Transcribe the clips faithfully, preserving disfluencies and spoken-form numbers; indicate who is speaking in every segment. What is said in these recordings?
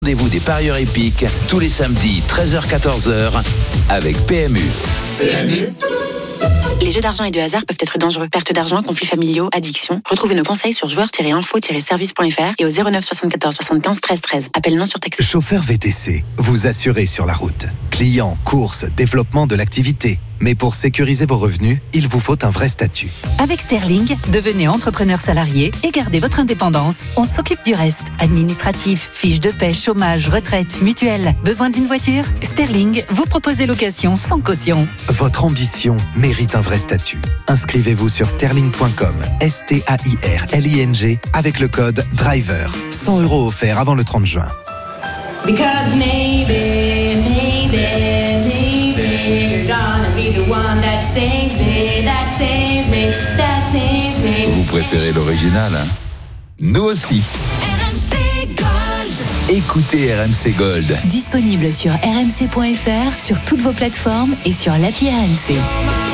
Speaker 1: Rendez-vous des parieurs épiques tous les samedis treize heures quatorze heures avec P M U.
Speaker 2: P M U. Les jeux d'argent et de hasard peuvent être dangereux. Perte d'argent, conflits familiaux, addiction. Retrouvez nos conseils sur joueurs tiret info tiret service point f r et au zéro neuf soixante-quatorze soixante-quinze treize treize. Appel non surtaxé.
Speaker 3: Chauffeur V T C, vous assurez sur la route. Clients, courses, développement de l'activité. Mais pour sécuriser vos revenus, il vous faut un vrai statut.
Speaker 4: Avec Sterling, devenez entrepreneur salarié et gardez votre indépendance. On s'occupe du reste. Administratif, fiches de paie, chômage, retraite, mutuelle. Besoin d'une voiture ? Sterling vous propose des locations sans caution.
Speaker 3: Votre ambition mérite un vrai statut. Inscrivez-vous sur sterling point com, S T A I R L I N G, avec le code DRIVER. cent euros offerts avant le trente juin.
Speaker 5: Because maybe, maybe, maybe you're gonna be the one that saves me, that saves me, that saves me.
Speaker 1: Vous préférez l'original, hein ? Nous aussi.
Speaker 5: R M C Gold.
Speaker 1: Écoutez R M C Gold.
Speaker 6: Disponible sur r m c point f r, sur toutes vos plateformes et sur l'appli R M C.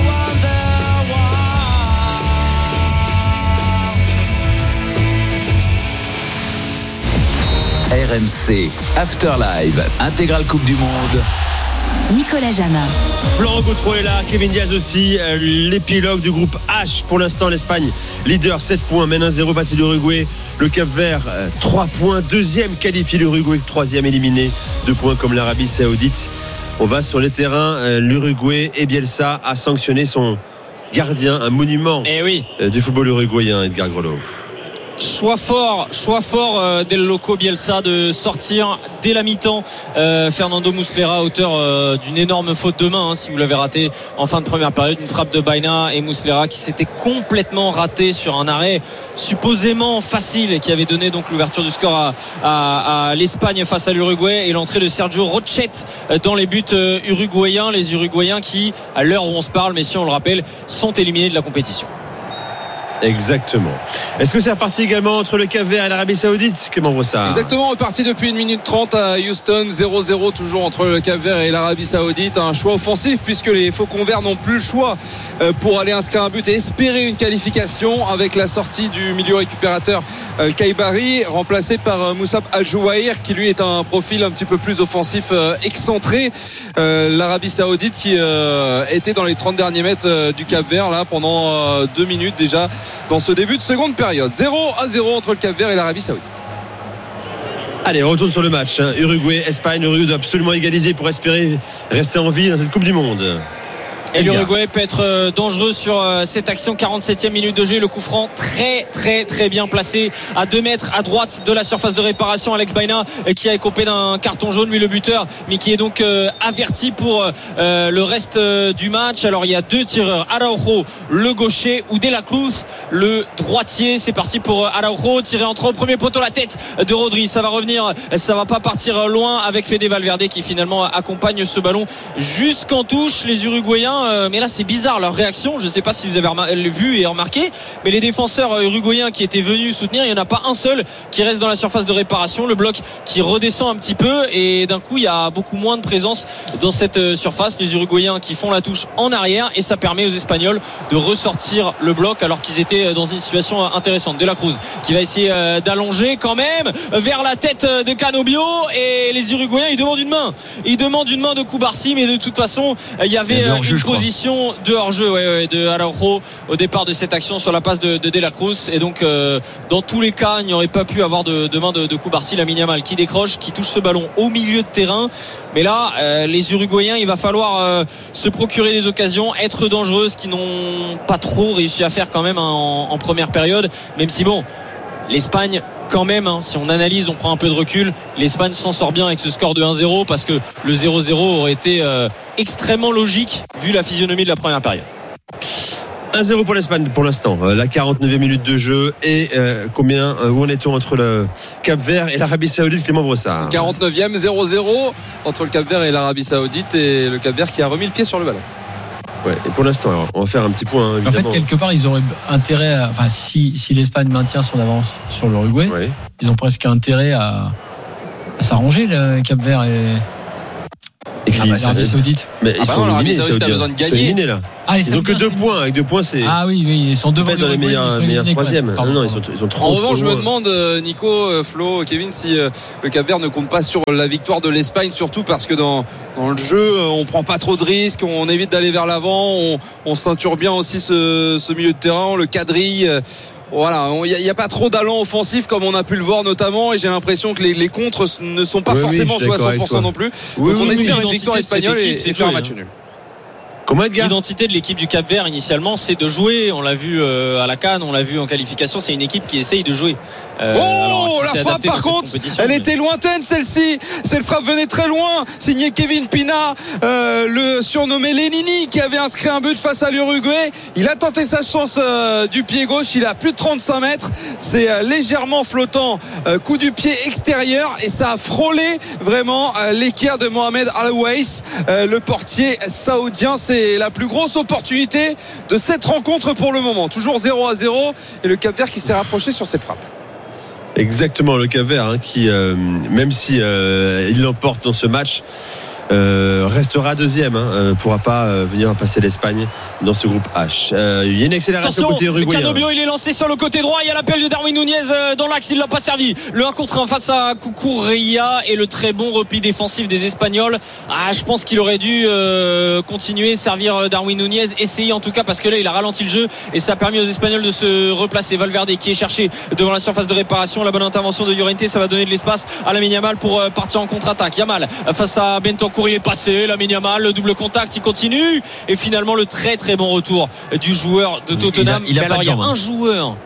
Speaker 1: R M C Afterlife, intégrale Coupe du Monde.
Speaker 6: Nicolas Jamin.
Speaker 7: Florent Gautreau est là, Kevin Diaz aussi. Euh, l'épilogue du groupe H. Pour l'instant, l'Espagne leader, sept points, mène un zéro face à l'Uruguay. Le Cap-Vert, euh, trois points. Deuxième qualifié l'Uruguay, troisième éliminé. deux points comme l'Arabie Saoudite. On va sur les terrains. Euh, L'Uruguay et Bielsa a sanctionné son gardien, un monument
Speaker 8: eh oui.
Speaker 7: euh, du football uruguayen, Edgar Grelot.
Speaker 8: Choix fort, choix fort euh, del Loco Bielsa de sortir dès la mi-temps euh, Fernando Muslera, auteur euh, d'une énorme faute de main, hein, si vous l'avez raté en fin de première période, une frappe de Baena, et Muslera qui s'était complètement raté sur un arrêt supposément facile et qui avait donné donc l'ouverture du score à, à, à l'Espagne face à l'Uruguay, et l'entrée de Sergio Rochet dans les buts euh, uruguayens, les Uruguayens qui, à l'heure où on se parle, mais si on le rappelle, sont éliminés de la compétition.
Speaker 7: Exactement. Est-ce que c'est reparti également entre le Cap-Vert et l'Arabie Saoudite, Clément Brossard?
Speaker 9: Exactement, reparti depuis une minute trente à Houston, zéro zéro toujours entre le Cap-Vert et l'Arabie Saoudite. Un choix offensif puisque les Faucons Verts n'ont plus le choix pour aller inscrire un but et espérer une qualification, avec la sortie du milieu récupérateur Kaybari, remplacé par Moussab Al-Jouahir, qui lui est un profil un petit peu plus offensif, excentré. L'Arabie Saoudite qui était dans les trente derniers mètres du Cap-Vert là pendant deux minutes déjà dans ce début de seconde période. zéro à zéro entre le Cap-Vert et l'Arabie Saoudite.
Speaker 7: Allez, on retourne sur le match, hein. Uruguay, Espagne. L'Uruguay doit absolument égaliser pour espérer rester en vie dans cette Coupe du Monde.
Speaker 8: Et l'Uruguay peut être dangereux sur cette action. Quarante-septième minute de jeu, le coup franc très très très bien placé à deux mètres à droite de la surface de réparation. Alex Baena qui a écopé d'un carton jaune, lui le buteur, mais qui est donc averti pour le reste du match. Alors il y a deux tireurs, Araujo le gaucher ou De La Cruz le droitier. C'est parti pour Araujo, tiré entre au premier poteau, la tête de Rodri, ça va revenir, ça va pas partir loin, avec Fede Valverde qui finalement accompagne ce ballon jusqu'en touche. Les Uruguayens, mais là c'est bizarre leur réaction, je ne sais pas si vous avez vu et remarqué, mais les défenseurs uruguayens qui étaient venus soutenir, il n'y en a pas un seul qui reste dans la surface de réparation. Le bloc qui redescend un petit peu, et d'un coup il y a beaucoup moins de présence dans cette surface. Les Uruguayens qui font la touche en arrière, et ça permet aux Espagnols de ressortir le bloc alors qu'ils étaient dans une situation intéressante. De La Cruz qui va essayer d'allonger quand même vers la tête de Canobio, et les Uruguayens ils demandent une main ils demandent une main de Koubarsi, mais de toute façon il y avait une position de hors-jeu ouais, ouais, de Araujo au départ de cette action sur la passe de, de De La Cruz, et donc euh, dans tous les cas il n'y aurait pas pu avoir de, de main de, de Koubarsi. Lamine Yamal qui décroche, qui touche ce ballon au milieu de terrain, mais là euh, les Uruguayens il va falloir euh, se procurer des occasions, être dangereux, ce qu'ils n'ont pas trop réussi à faire quand même en, en première période, même si bon, l'Espagne quand même, hein, si on analyse, on prend un peu de recul, l'Espagne s'en sort bien avec ce score de un zéro, parce que le zéro zéro aurait été euh, extrêmement logique vu la physionomie de la première période.
Speaker 7: un zéro pour l'Espagne pour l'instant, euh, la quarante-neuvième minute de jeu, et euh, combien euh, où en est-on entre le Cap-Vert et l'Arabie Saoudite, Clément Brossard?
Speaker 9: quarante-neuvième, zéro zéro entre le Cap-Vert et l'Arabie Saoudite, et le Cap-Vert qui a remis le pied sur le ballon.
Speaker 7: Ouais, et pour l'instant, alors, on va faire un petit point, hein,
Speaker 10: en fait, quelque part ils auraient intérêt à, enfin si, si l'Espagne maintient son avance sur l'Uruguay, ouais, ils ont presque intérêt à, à s'arranger, le Cap-Vert, et Ah bah, l'Arabie Saoudite.
Speaker 7: Mais
Speaker 9: Ah
Speaker 7: ils
Speaker 9: bah
Speaker 7: sont
Speaker 9: non, l'Arabie
Speaker 7: éliminés,
Speaker 9: Saoudite a
Speaker 7: Saoudiens.
Speaker 9: besoin de
Speaker 7: Ils sont
Speaker 9: gagner.
Speaker 7: éliminés là.
Speaker 10: Ah,
Speaker 7: Ils ont que deux points. Avec deux points, c'est.
Speaker 10: Ah oui, oui, ils sont devant
Speaker 7: dans les
Speaker 10: l'Uruguay,
Speaker 7: meilleurs,
Speaker 10: ils sont
Speaker 7: meilleurs
Speaker 10: éliminés quand
Speaker 7: troisième.
Speaker 10: même.
Speaker 7: Non,
Speaker 10: Pardon,
Speaker 7: non, ils
Speaker 10: pardon.
Speaker 7: sont, ils sont trop.
Speaker 9: En
Speaker 7: trop
Speaker 9: revanche, je me
Speaker 7: loin.
Speaker 9: demande, euh, Nico, euh, Flo, Kevin, si euh, le Cap-Vert ne compte pas sur la victoire de l'Espagne, surtout parce que dans, dans le jeu, euh, on prend pas trop de risques, on évite d'aller vers l'avant, on, on ceinture bien aussi ce, ce milieu de terrain, on le quadrille. euh, Voilà, il n'y a, a pas trop d'allant offensif comme on a pu le voir notamment, et j'ai l'impression que les, les contres ne sont pas
Speaker 7: Oui, oui,
Speaker 9: forcément
Speaker 7: je suis
Speaker 9: joués à
Speaker 7: d'accord
Speaker 9: cent pour cent
Speaker 7: avec
Speaker 9: non plus.
Speaker 7: Oui,
Speaker 9: Donc
Speaker 7: oui,
Speaker 9: on
Speaker 7: oui,
Speaker 9: espère
Speaker 8: oui,
Speaker 9: une victoire
Speaker 8: l'identité de cette
Speaker 9: espagnole
Speaker 8: équipe,
Speaker 9: et,
Speaker 8: c'est
Speaker 9: et faire un
Speaker 8: jouer,
Speaker 9: match
Speaker 8: hein.
Speaker 9: nul.
Speaker 7: Comment Edgar?
Speaker 8: L'identité de l'équipe du Cap-Vert initialement, c'est de jouer. On l'a vu euh, à la CAN, on l'a vu en qualification. C'est une équipe qui essaye de jouer. Euh,
Speaker 9: Oh,
Speaker 8: alors, qui
Speaker 9: la
Speaker 8: s'est
Speaker 9: frappe
Speaker 8: adaptée
Speaker 9: par
Speaker 8: dans cette
Speaker 9: contre,
Speaker 8: compétition,
Speaker 9: elle
Speaker 8: mais-
Speaker 9: était lointaine celle-ci. Cette frappe venait très loin. Signé Kevin Pina, euh, le surnommé Lenini, qui avait inscrit un but face à l'Uruguay. Il a tenté sa chance euh, du pied gauche. Il a plus de trente-cinq mètres. C'est euh, légèrement flottant. Euh, coup du pied extérieur et ça a frôlé vraiment euh, l'équerre de Mohamed Al-Waïs, euh, le portier saoudien. C'est la plus grosse opportunité de cette rencontre pour le moment. Toujours zéro à zéro et le Cap-Vert qui s'est rapproché sur cette frappe.
Speaker 7: Exactement, le Cap-Vert hein, qui, euh, même si euh, il l'emporte dans ce match, euh, restera deuxième, hein, euh, pourra pas euh, venir passer l'Espagne dans ce groupe H. Euh, il y a une accélération
Speaker 8: Attention,
Speaker 7: côté
Speaker 8: le
Speaker 7: uruguayen.
Speaker 8: Canobio il est lancé sur le côté droit. Il y a l'appel de Darwin Nunez euh, dans l'axe. Il l'a pas servi. Le un contre un face à Cucurella et le très bon repli défensif des Espagnols. Ah, je pense qu'il aurait dû euh, continuer, servir Darwin Nunez, essayer en tout cas parce que là il a ralenti le jeu et ça a permis aux Espagnols de se replacer. Valverde qui est cherché devant la surface de réparation. La bonne intervention de Llorente, ça va donner de l'espace à Lamine Yamal pour euh, partir en contre-attaque. Yamal face à Bentancur, il est passé. Lamine Yamal, le double contact, il continue et finalement le très très bon retour du joueur de Tottenham.
Speaker 11: Il a, il a
Speaker 8: Mais
Speaker 11: pas
Speaker 8: alors,
Speaker 11: de
Speaker 8: il y a
Speaker 11: jambes,
Speaker 8: un
Speaker 11: hein.
Speaker 8: joueur.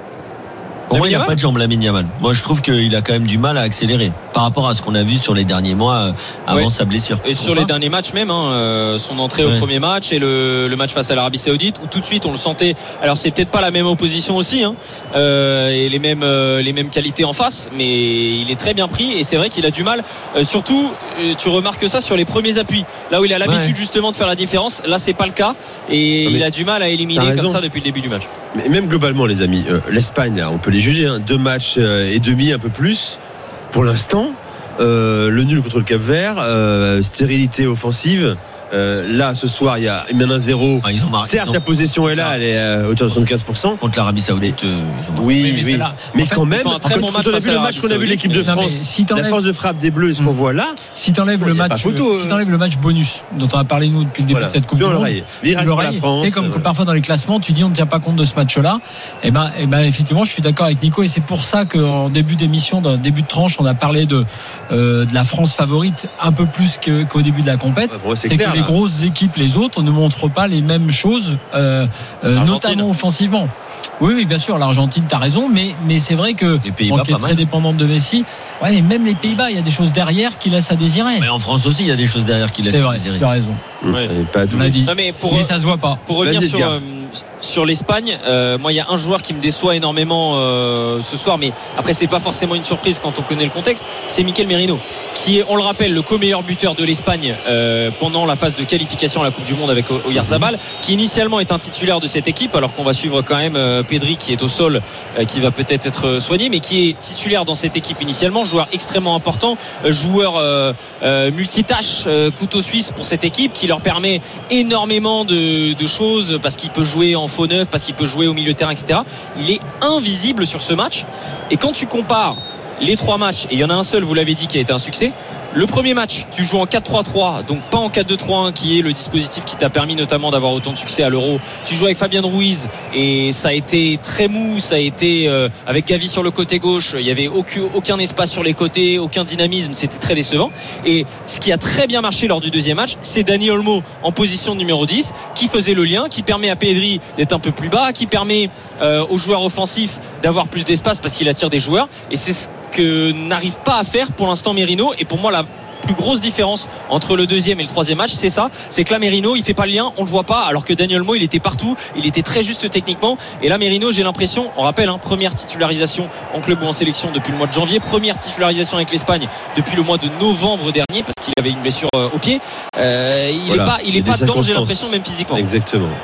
Speaker 11: Pour moi, il n'y a
Speaker 8: Lamine
Speaker 11: pas de jambe, Lamine Yamal. Moi, je trouve qu'il a quand même du mal à accélérer par rapport à ce qu'on a vu sur les derniers mois euh, avant
Speaker 8: Ouais.
Speaker 11: sa blessure.
Speaker 8: Et sur les derniers matchs même, hein, euh, son entrée au
Speaker 11: Ouais.
Speaker 8: premier match et le, le match face à l'Arabie Saoudite, où tout de suite on le sentait. Alors c'est peut-être pas la même opposition aussi, hein, euh, et les mêmes euh, les mêmes qualités en face, mais il est très bien pris et c'est vrai qu'il a du mal. Euh, surtout, euh, tu remarques ça sur les premiers appuis, là où il a l'habitude
Speaker 11: Ouais.
Speaker 8: justement de faire la différence. Là c'est pas le cas et
Speaker 7: Non, mais
Speaker 8: il a du mal à éliminer
Speaker 7: t'as
Speaker 8: comme
Speaker 7: raison.
Speaker 8: ça depuis le début du match.
Speaker 7: Mais même globalement, les amis, euh, l'Espagne, là, on peut les juger. Hein, deux matchs euh, et demi, un peu plus. Pour l'instant, euh, le nul contre le Cap-Vert, euh, stérilité offensive. Euh, là, ce soir, il y a un zéro.
Speaker 11: Ah, ils ont marqué.
Speaker 7: Certes,
Speaker 11: Non.
Speaker 7: la possession est là, elle est à hauteur de soixante-quinze pour cent.
Speaker 11: Contre l'Arabie Saoudite, euh, ils ont marqué.
Speaker 7: Oui,
Speaker 10: Oui, mais
Speaker 7: oui.
Speaker 10: c'est là.
Speaker 7: Mais
Speaker 10: En fait,
Speaker 7: quand même,
Speaker 8: ils font un très
Speaker 7: quand
Speaker 8: bon
Speaker 7: on
Speaker 8: match
Speaker 7: a
Speaker 8: face
Speaker 7: vu
Speaker 8: à
Speaker 7: le
Speaker 8: l'Arabie
Speaker 7: match qu'on a vu l'équipe de
Speaker 10: Non, mais
Speaker 7: France,
Speaker 10: si
Speaker 7: la
Speaker 10: t'enlèves-
Speaker 7: force de frappe des Bleus, ce qu'on
Speaker 10: Mm.
Speaker 7: voit là,
Speaker 10: Si t'enlèves
Speaker 7: Bon,
Speaker 10: le
Speaker 7: il y a
Speaker 10: match,
Speaker 7: pas photo,
Speaker 10: euh, si
Speaker 7: euh.
Speaker 10: t'enlèves le match bonus dont on a parlé nous depuis le début
Speaker 7: voilà,
Speaker 10: de cette Coupe
Speaker 7: sur
Speaker 10: du Monde,
Speaker 7: l'oreille. L'Irak pour la
Speaker 10: l'oreille,
Speaker 7: France.
Speaker 10: tu sais, comme que
Speaker 7: euh,
Speaker 10: parfois dans les classements, tu dis on ne tient pas compte de ce match-là. Et ben, et ben effectivement, je suis d'accord avec Nico et c'est pour ça qu'en début d'émission, dans le début de tranche, on a parlé de euh, de la France favorite un peu plus que- qu'au début de la compète.
Speaker 7: Ouais, pour moi, c'est
Speaker 10: c'est
Speaker 7: clair,
Speaker 10: que les
Speaker 7: là.
Speaker 10: grosses équipes, les autres, ne montrent pas les mêmes choses, euh, euh,
Speaker 8: Argentine.
Speaker 10: notamment offensivement. Oui, oui, bien sûr, l'Argentine, t'as raison, mais mais c'est vrai que
Speaker 11: Les Pays-Bas,
Speaker 10: bon, qui est
Speaker 11: pas
Speaker 10: très
Speaker 11: mal.
Speaker 10: dépendante de Messi. Ouais, mais même les Pays-Bas, il y a des choses derrière qui laissent à désirer.
Speaker 11: Mais en France aussi, il y a des choses derrière qui laissent
Speaker 10: C'est
Speaker 11: à
Speaker 10: vrai,
Speaker 11: désirer.
Speaker 10: tu as raison.
Speaker 8: Ouais.
Speaker 7: elle est pas
Speaker 10: On
Speaker 7: douée.
Speaker 10: l'a dit.
Speaker 8: Non, mais pour,
Speaker 10: Mais ça se voit pas.
Speaker 8: Pour revenir
Speaker 7: Vas-y,
Speaker 8: sur,
Speaker 7: Edgar.
Speaker 8: euh, sur l'Espagne, euh, moi il y a un joueur qui me déçoit énormément euh, ce soir, mais après c'est pas forcément une surprise quand on connaît le contexte, c'est Mikel Merino, qui est, on le rappelle, le co-meilleur buteur de l'Espagne euh, pendant la phase de qualification à la Coupe du Monde avec Oyarzabal, qui initialement est un titulaire de cette équipe, alors qu'on va suivre quand même euh, Pedri qui est au sol, euh, qui va peut-être être soigné, mais qui est titulaire dans cette équipe initialement, joueur extrêmement important, euh, joueur euh, euh, multitâche, euh, couteau suisse pour cette équipe, qui leur permet énormément de, de choses parce qu'il peut jouer en faux neuf, parce qu'il peut jouer au milieu de terrain, et cetera. Il est invisible sur ce match. Et quand tu compares les trois matchs, et il y en a un seul, vous l'avez dit, qui a été un succès. Le premier match, tu joues en quatre trois trois, donc pas en quatre deux trois un, qui est le dispositif qui t'a permis notamment d'avoir autant de succès à l'Euro. Tu joues avec Fabien Ruiz et ça a été très mou, ça a été euh, avec Gavi sur le côté gauche, il y avait aucun, aucun espace sur les côtés, aucun dynamisme, c'était très décevant. Et ce qui a très bien marché lors du deuxième match, c'est Dani Olmo en position numéro dix, qui faisait le lien, qui permet à Pedri d'être un peu plus bas, qui permet euh, aux joueurs offensifs d'avoir plus d'espace parce qu'il attire des joueurs. Et c'est ce que n'arrive pas à faire pour l'instant Merino. Et pour moi la plus grosse différence entre le deuxième et le troisième match, c'est ça, c'est que là Merino il fait pas le lien, on le voit pas, alors que Daniel Olmo il était partout, il était très juste techniquement. Et là Merino, j'ai l'impression, on rappelle, hein, première titularisation en club ou en sélection depuis le mois de janvier, première titularisation avec l'Espagne depuis le mois de novembre dernier parce qu'il avait une blessure euh, au pied. Euh, il
Speaker 7: Voilà.
Speaker 8: est pas, il
Speaker 7: Il y
Speaker 8: est
Speaker 7: a
Speaker 8: pas
Speaker 7: des
Speaker 8: dedans, j'ai
Speaker 7: circonstances.
Speaker 8: l'impression, même physiquement.
Speaker 7: Exactement.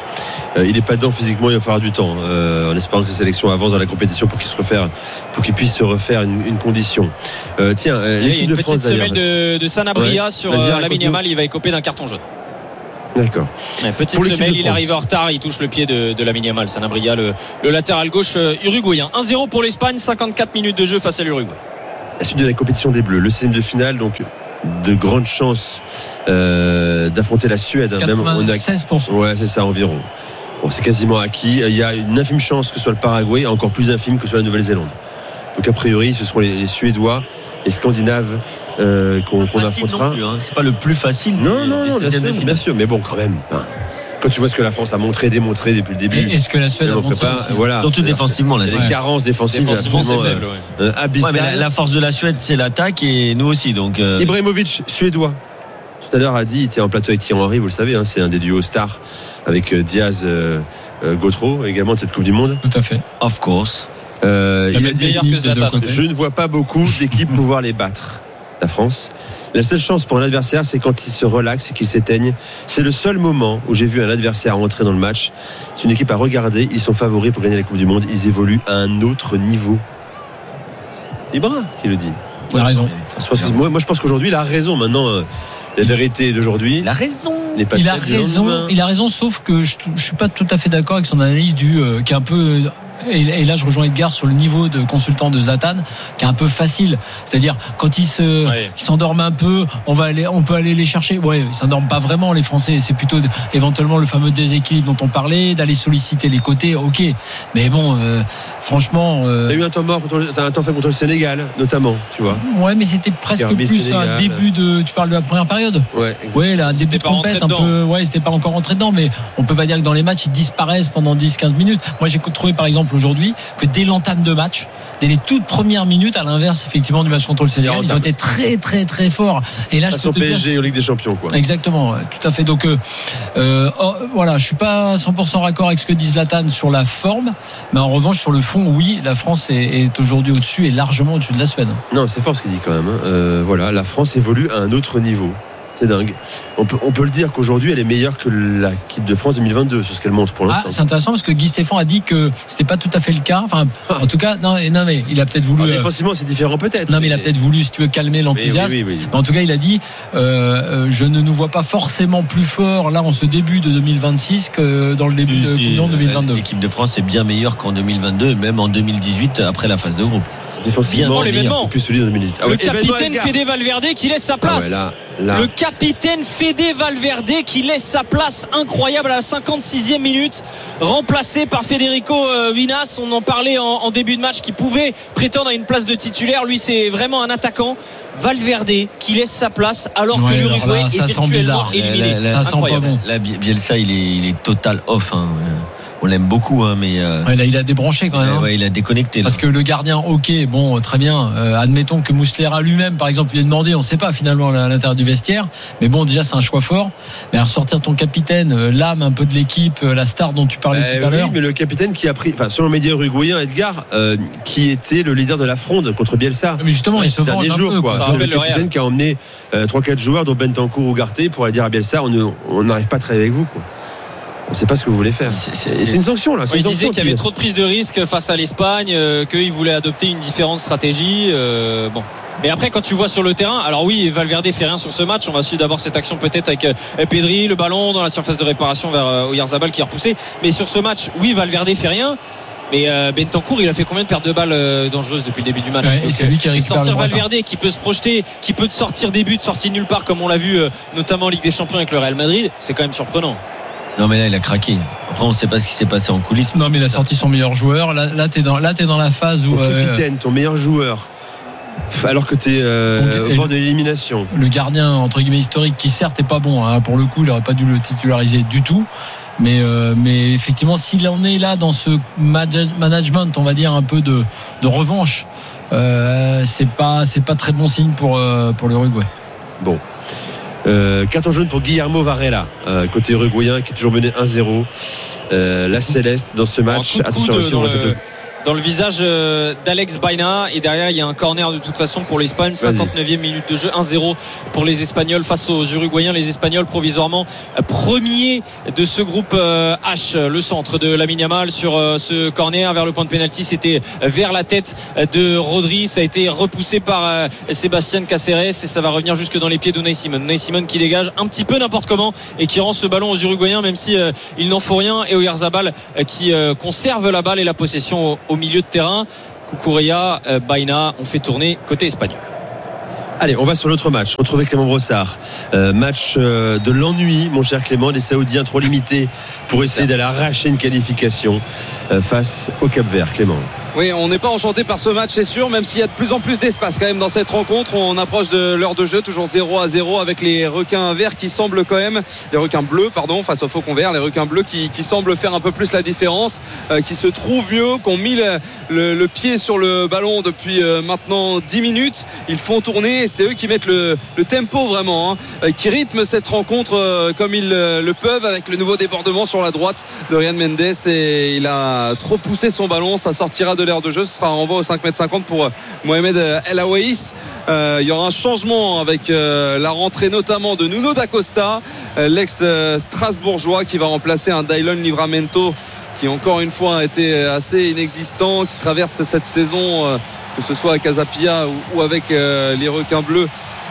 Speaker 7: euh, il n'est pas dedans physiquement, il va falloir du temps, euh, en espérant que sa sélection avance dans la compétition pour qu'il se refaire, pour qu'il puisse se refaire une, une condition. Euh, tiens, euh, l'équipe de France.
Speaker 8: Il y a une petite semelle de, de Sanabria
Speaker 7: ouais.
Speaker 8: sur euh, Lamine Yamal, il va écoper d'un carton jaune.
Speaker 7: D'accord.
Speaker 8: Ouais, petite semelle, il arrive en retard, il touche le pied de, de Lamine Yamal. Sanabria, le, le latéral gauche euh, uruguayen. un zéro pour l'Espagne, cinquante-quatre minutes de jeu face à l'Uruguay.
Speaker 7: La suite de la compétition des Bleus, le sixième de finale, donc de grandes chances euh, d'affronter la Suède.
Speaker 10: quatre-vingt-seize pour cent.
Speaker 7: Ouais, c'est ça environ. Bon, c'est quasiment acquis. Il y a une infime chance que ce soit le Paraguay, encore plus infime que ce soit la Nouvelle-Zélande. Donc a priori, ce seront les, les Suédois, les Scandinaves euh, qu'on, qu'on affrontera.
Speaker 11: Plus, hein. C'est pas le plus facile.
Speaker 7: Non, non, non, bien sûr, bien sûr, mais bon, quand même. Hein. Quand tu vois ce que la France a montré, démontré depuis le début.
Speaker 10: Et est-ce que la Suède a montré
Speaker 7: pas,
Speaker 10: aussi.
Speaker 7: Voilà.
Speaker 11: Surtout défensivement, là.
Speaker 7: Les
Speaker 11: Ouais.
Speaker 7: carences défensives.
Speaker 8: Défensivement, c'est faible. Ouais.
Speaker 7: Euh, abyssales.
Speaker 11: Ouais, mais la, la force de la Suède, c'est l'attaque et nous aussi. Donc. Euh...
Speaker 7: Ibrahimovic, suédois. Tout à l'heure a dit, il était en plateau avec Thierry Henry, vous le savez, hein, c'est un des duos stars avec euh, Diaz, euh, euh, Gautreau également de cette Coupe du Monde.
Speaker 10: Tout à fait.
Speaker 11: Of course.
Speaker 7: Euh, il a dit,
Speaker 8: meilleur que Zlatan.
Speaker 7: je ne vois pas beaucoup d'équipes pouvoir les battre. La France. La seule chance pour un adversaire, c'est quand il se relaxe et qu'il s'éteigne. C'est le seul moment où j'ai vu un adversaire entrer dans le match. C'est une équipe à regarder. Ils sont favoris pour gagner la Coupe du Monde. Ils évoluent à un autre niveau. C'est Ibra qui le dit.
Speaker 10: Il a raison.
Speaker 7: Moi, moi, je pense qu'aujourd'hui, il a raison. Maintenant, euh, la vérité d'aujourd'hui.
Speaker 11: Il a raison.
Speaker 7: N'est pas
Speaker 10: Il a raison. Il a raison, sauf que je, je suis pas tout à fait d'accord avec son analyse du euh, qui est un peu. Et, et là, je rejoins Edgar sur le niveau de consultant de Zlatan, qui est un peu facile. C'est-à-dire, quand ils se,
Speaker 8: ouais.
Speaker 10: ils s'endorment un peu, on va aller, on peut aller les chercher. Ouais, ils s'endorment pas vraiment, les Français. C'est plutôt éventuellement le fameux déséquilibre dont on parlait, d'aller solliciter les côtés. Ok. Mais bon, euh, franchement. Euh...
Speaker 7: T'as eu un temps mort, contre, t'as un temps fait contre le Sénégal, notamment, tu vois.
Speaker 10: Ouais, mais c'était presque
Speaker 7: Kirby,
Speaker 10: plus
Speaker 7: Sénégal.
Speaker 10: un début de. Tu parles de la première période.
Speaker 7: Ouais.
Speaker 10: Ouais, là, un début de compète un peu. Ouais, c'était pas encore rentré dedans, mais on peut pas dire que dans les matchs ils disparaissent pendant dix quinze minutes. Moi, j'ai trouvé par exemple aujourd'hui que dès l'entame de match, dès les toutes premières minutes, à l'inverse effectivement du match contre le Sénégal, ils ont été très très très forts. Et là,
Speaker 7: je peux te dire, P S G en Ligue des Champions, quoi.
Speaker 10: Exactement, tout à fait. Donc euh, euh, oh, voilà, je suis pas cent pour cent raccord avec ce que dit Zlatan sur la forme, mais en revanche sur le fond, oui, la France est, est aujourd'hui au-dessus et largement au-dessus de la Suède.
Speaker 7: Non, c'est fort ce qu'il dit quand même. Hein. Euh, voilà, la France évolue à un autre niveau. C'est dingue. On peut, on peut le dire qu'aujourd'hui, elle est meilleure que l'équipe de France deux mille vingt-deux, sur ce qu'elle montre pour l'instant.
Speaker 10: Ah, c'est intéressant parce que Guy Stéphane a dit que c'était pas tout à fait le cas. Enfin, en tout cas, non, non mais il a peut-être voulu.
Speaker 7: Alors, défensivement, c'est différent peut-être.
Speaker 10: Non, mais il a peut-être voulu, si tu veux, calmer l'enthousiasme.
Speaker 7: Oui, oui, oui.
Speaker 10: En tout cas, il a dit euh, euh, je ne nous vois pas forcément plus forts là en ce début de deux mille vingt-six que dans le début de Coupe du Monde deux mille vingt-deux.
Speaker 11: L'équipe de France est bien meilleure qu'en deux mille vingt-deux, même en deux mille dix-huit après la phase de groupe.
Speaker 7: Défensivement,
Speaker 8: l'événement.
Speaker 7: Plus solide en deux mille dix-huit. Ah
Speaker 8: le
Speaker 7: ouais,
Speaker 8: capitaine Fede Valverde qui laisse sa place.
Speaker 7: Ah ouais, là, là.
Speaker 8: Le capitaine Fede Valverde qui laisse sa place incroyable à la cinquante-sixième minute, remplacé par Federico Vinas. On en parlait en, en début de match, qui pouvait prétendre à une place de titulaire. Lui, c'est vraiment un attaquant. Valverde qui laisse sa place alors
Speaker 10: ouais,
Speaker 8: que l'Uruguay
Speaker 10: là,
Speaker 8: est virtuellement éliminé.
Speaker 11: Là, là,
Speaker 10: ça sent pas bon.
Speaker 11: Là, Bielsa, il est, il est total off. Hein. On l'aime beaucoup, hein, mais euh...
Speaker 10: ouais, là, il a débranché quand même.
Speaker 11: Ouais,
Speaker 10: hein.
Speaker 11: ouais, il a déconnecté. Là.
Speaker 10: Parce que le gardien, ok, bon, très bien. Euh, admettons que Muslera lui-même, par exemple, lui a demandé, on ne sait pas finalement à l'intérieur du vestiaire. Mais bon, déjà, c'est un choix fort. Mais à ressortir ton capitaine, euh, l'âme un peu de l'équipe, euh, la star dont tu parlais euh, tout à
Speaker 7: oui,
Speaker 10: l'heure.
Speaker 7: Mais le capitaine qui a pris, enfin, selon le média uruguayen, Edgar, euh, qui était le leader de la fronde contre Bielsa.
Speaker 10: Mais justement, ouais, il se venge un
Speaker 7: jours,
Speaker 10: peu.
Speaker 7: Quoi.
Speaker 10: Quoi.
Speaker 7: C'est le capitaine qui a emmené euh, trois quatre joueurs, dont Bentancur ou Ugarte, pour aller dire à Bielsa, on n'arrive pas à travailler avec vous, quoi. On ne sait pas ce que vous voulez faire. C'est, c'est, c'est, c'est une sanction là. C'est
Speaker 8: ouais,
Speaker 7: une
Speaker 8: il
Speaker 7: sanction,
Speaker 8: disait qu'il y avait trop de prises de risque face à l'Espagne, euh, qu'il voulait adopter une différente stratégie. Euh, bon. Mais après, quand tu vois sur le terrain, alors oui, Valverde fait rien sur ce match. On va suivre d'abord cette action peut-être avec euh, Pedri, le ballon dans la surface de réparation vers euh, Oyarzabal qui est repoussé. Mais sur ce match, oui, Valverde fait rien. Mais euh, Bentancur, il a fait combien de pertes de balles euh, dangereuses depuis le début du match?
Speaker 10: Ouais, et c'est lui qui a récupéré
Speaker 8: sortir
Speaker 10: le
Speaker 8: Valverde qui peut se projeter, qui peut te sortir des buts sortis de nulle part, comme on l'a vu euh, notamment en Ligue des Champions avec le Real Madrid, c'est quand même surprenant.
Speaker 11: Non mais là il a craqué. Après on ne sait pas ce qui s'est passé en coulisses.
Speaker 10: Non mais il a sorti son meilleur joueur. Là, là t'es dans, là t'es dans la phase où
Speaker 7: ton capitaine, euh, ton meilleur joueur, alors que t'es euh, au bord de l'élimination.
Speaker 10: Le gardien entre guillemets historique qui certes est pas bon. Hein, pour le coup, il n'aurait pas dû le titulariser du tout. Mais euh, mais effectivement, s'il en est là dans ce management, on va dire un peu de de revanche, euh, c'est pas c'est pas très bon signe pour euh, pour l'Uruguay.
Speaker 7: Bon. Euh, carton jaune pour Guillermo Varela, euh, côté uruguayen qui est toujours mené un zéro. Euh, la Céleste dans ce match.
Speaker 8: Attention,
Speaker 7: attention,
Speaker 8: dans,
Speaker 7: cette...
Speaker 8: le, dans le visage euh, d'Alex Baena. Et derrière, il y a un corner de toute façon pour l'Espagne. cinquante-neuvième minute de jeu, un zéro pour les Espagnols face aux Uruguayens. Les Espagnols provisoirement premiers de ce groupe euh, H. Le centre de Lamine Yamal sur euh, ce corner vers le point de pénalty, c'était vers la tête de Rodri. Ça a été repoussé par euh, Sébastien Cáceres et ça va revenir jusque dans les pieds d'Unai Simon. Unai Simon qui dégage un petit peu n'importe comment et qui rend ce ballon aux Uruguayens, même si euh, il n'en faut rien. Et Oyarzabal euh, qui euh, conserve la balle et la possession au, au milieu de terrain. Cucurella, euh, Baena ont fait tourner côté espagnol.
Speaker 7: Allez, on va sur l'autre match. Retrouver Clément Brossard. Euh, match euh, de l'ennui, mon cher Clément. Les Saoudiens trop limités pour essayer d'aller arracher une qualification euh, face au Cap-Vert. Clément.
Speaker 9: Oui, on n'est pas enchanté par ce match, c'est sûr, même s'il y a de plus en plus d'espace quand même dans cette rencontre. On approche de l'heure de jeu, toujours zéro à zéro avec les requins verts qui semblent quand même, les requins bleus, pardon, face aux faucons verts, les requins bleus qui, qui semblent faire un peu plus la différence, euh, qui se trouvent mieux, qui ont mis le, le, le pied sur le ballon depuis euh, maintenant dix minutes. Ils font tourner, c'est eux qui mettent le, le tempo vraiment, hein, euh, qui rythment cette rencontre euh, comme ils euh, le peuvent avec le nouveau débordement sur la droite de Ryan Mendes. Et il a trop poussé son ballon, ça sortira de de l'aire de jeu. Ce sera un renvoi au cinq mètres cinquante pour Mohamed El Aouaïs. Euh, il y aura un changement avec euh, la rentrée notamment de Nuno da Costa, euh, l'ex-strasbourgeois qui va remplacer un Daylon Livramento qui encore une fois a été assez inexistant, qui traverse cette saison euh, que ce soit à Casa Pia ou, ou avec euh, les requins bleus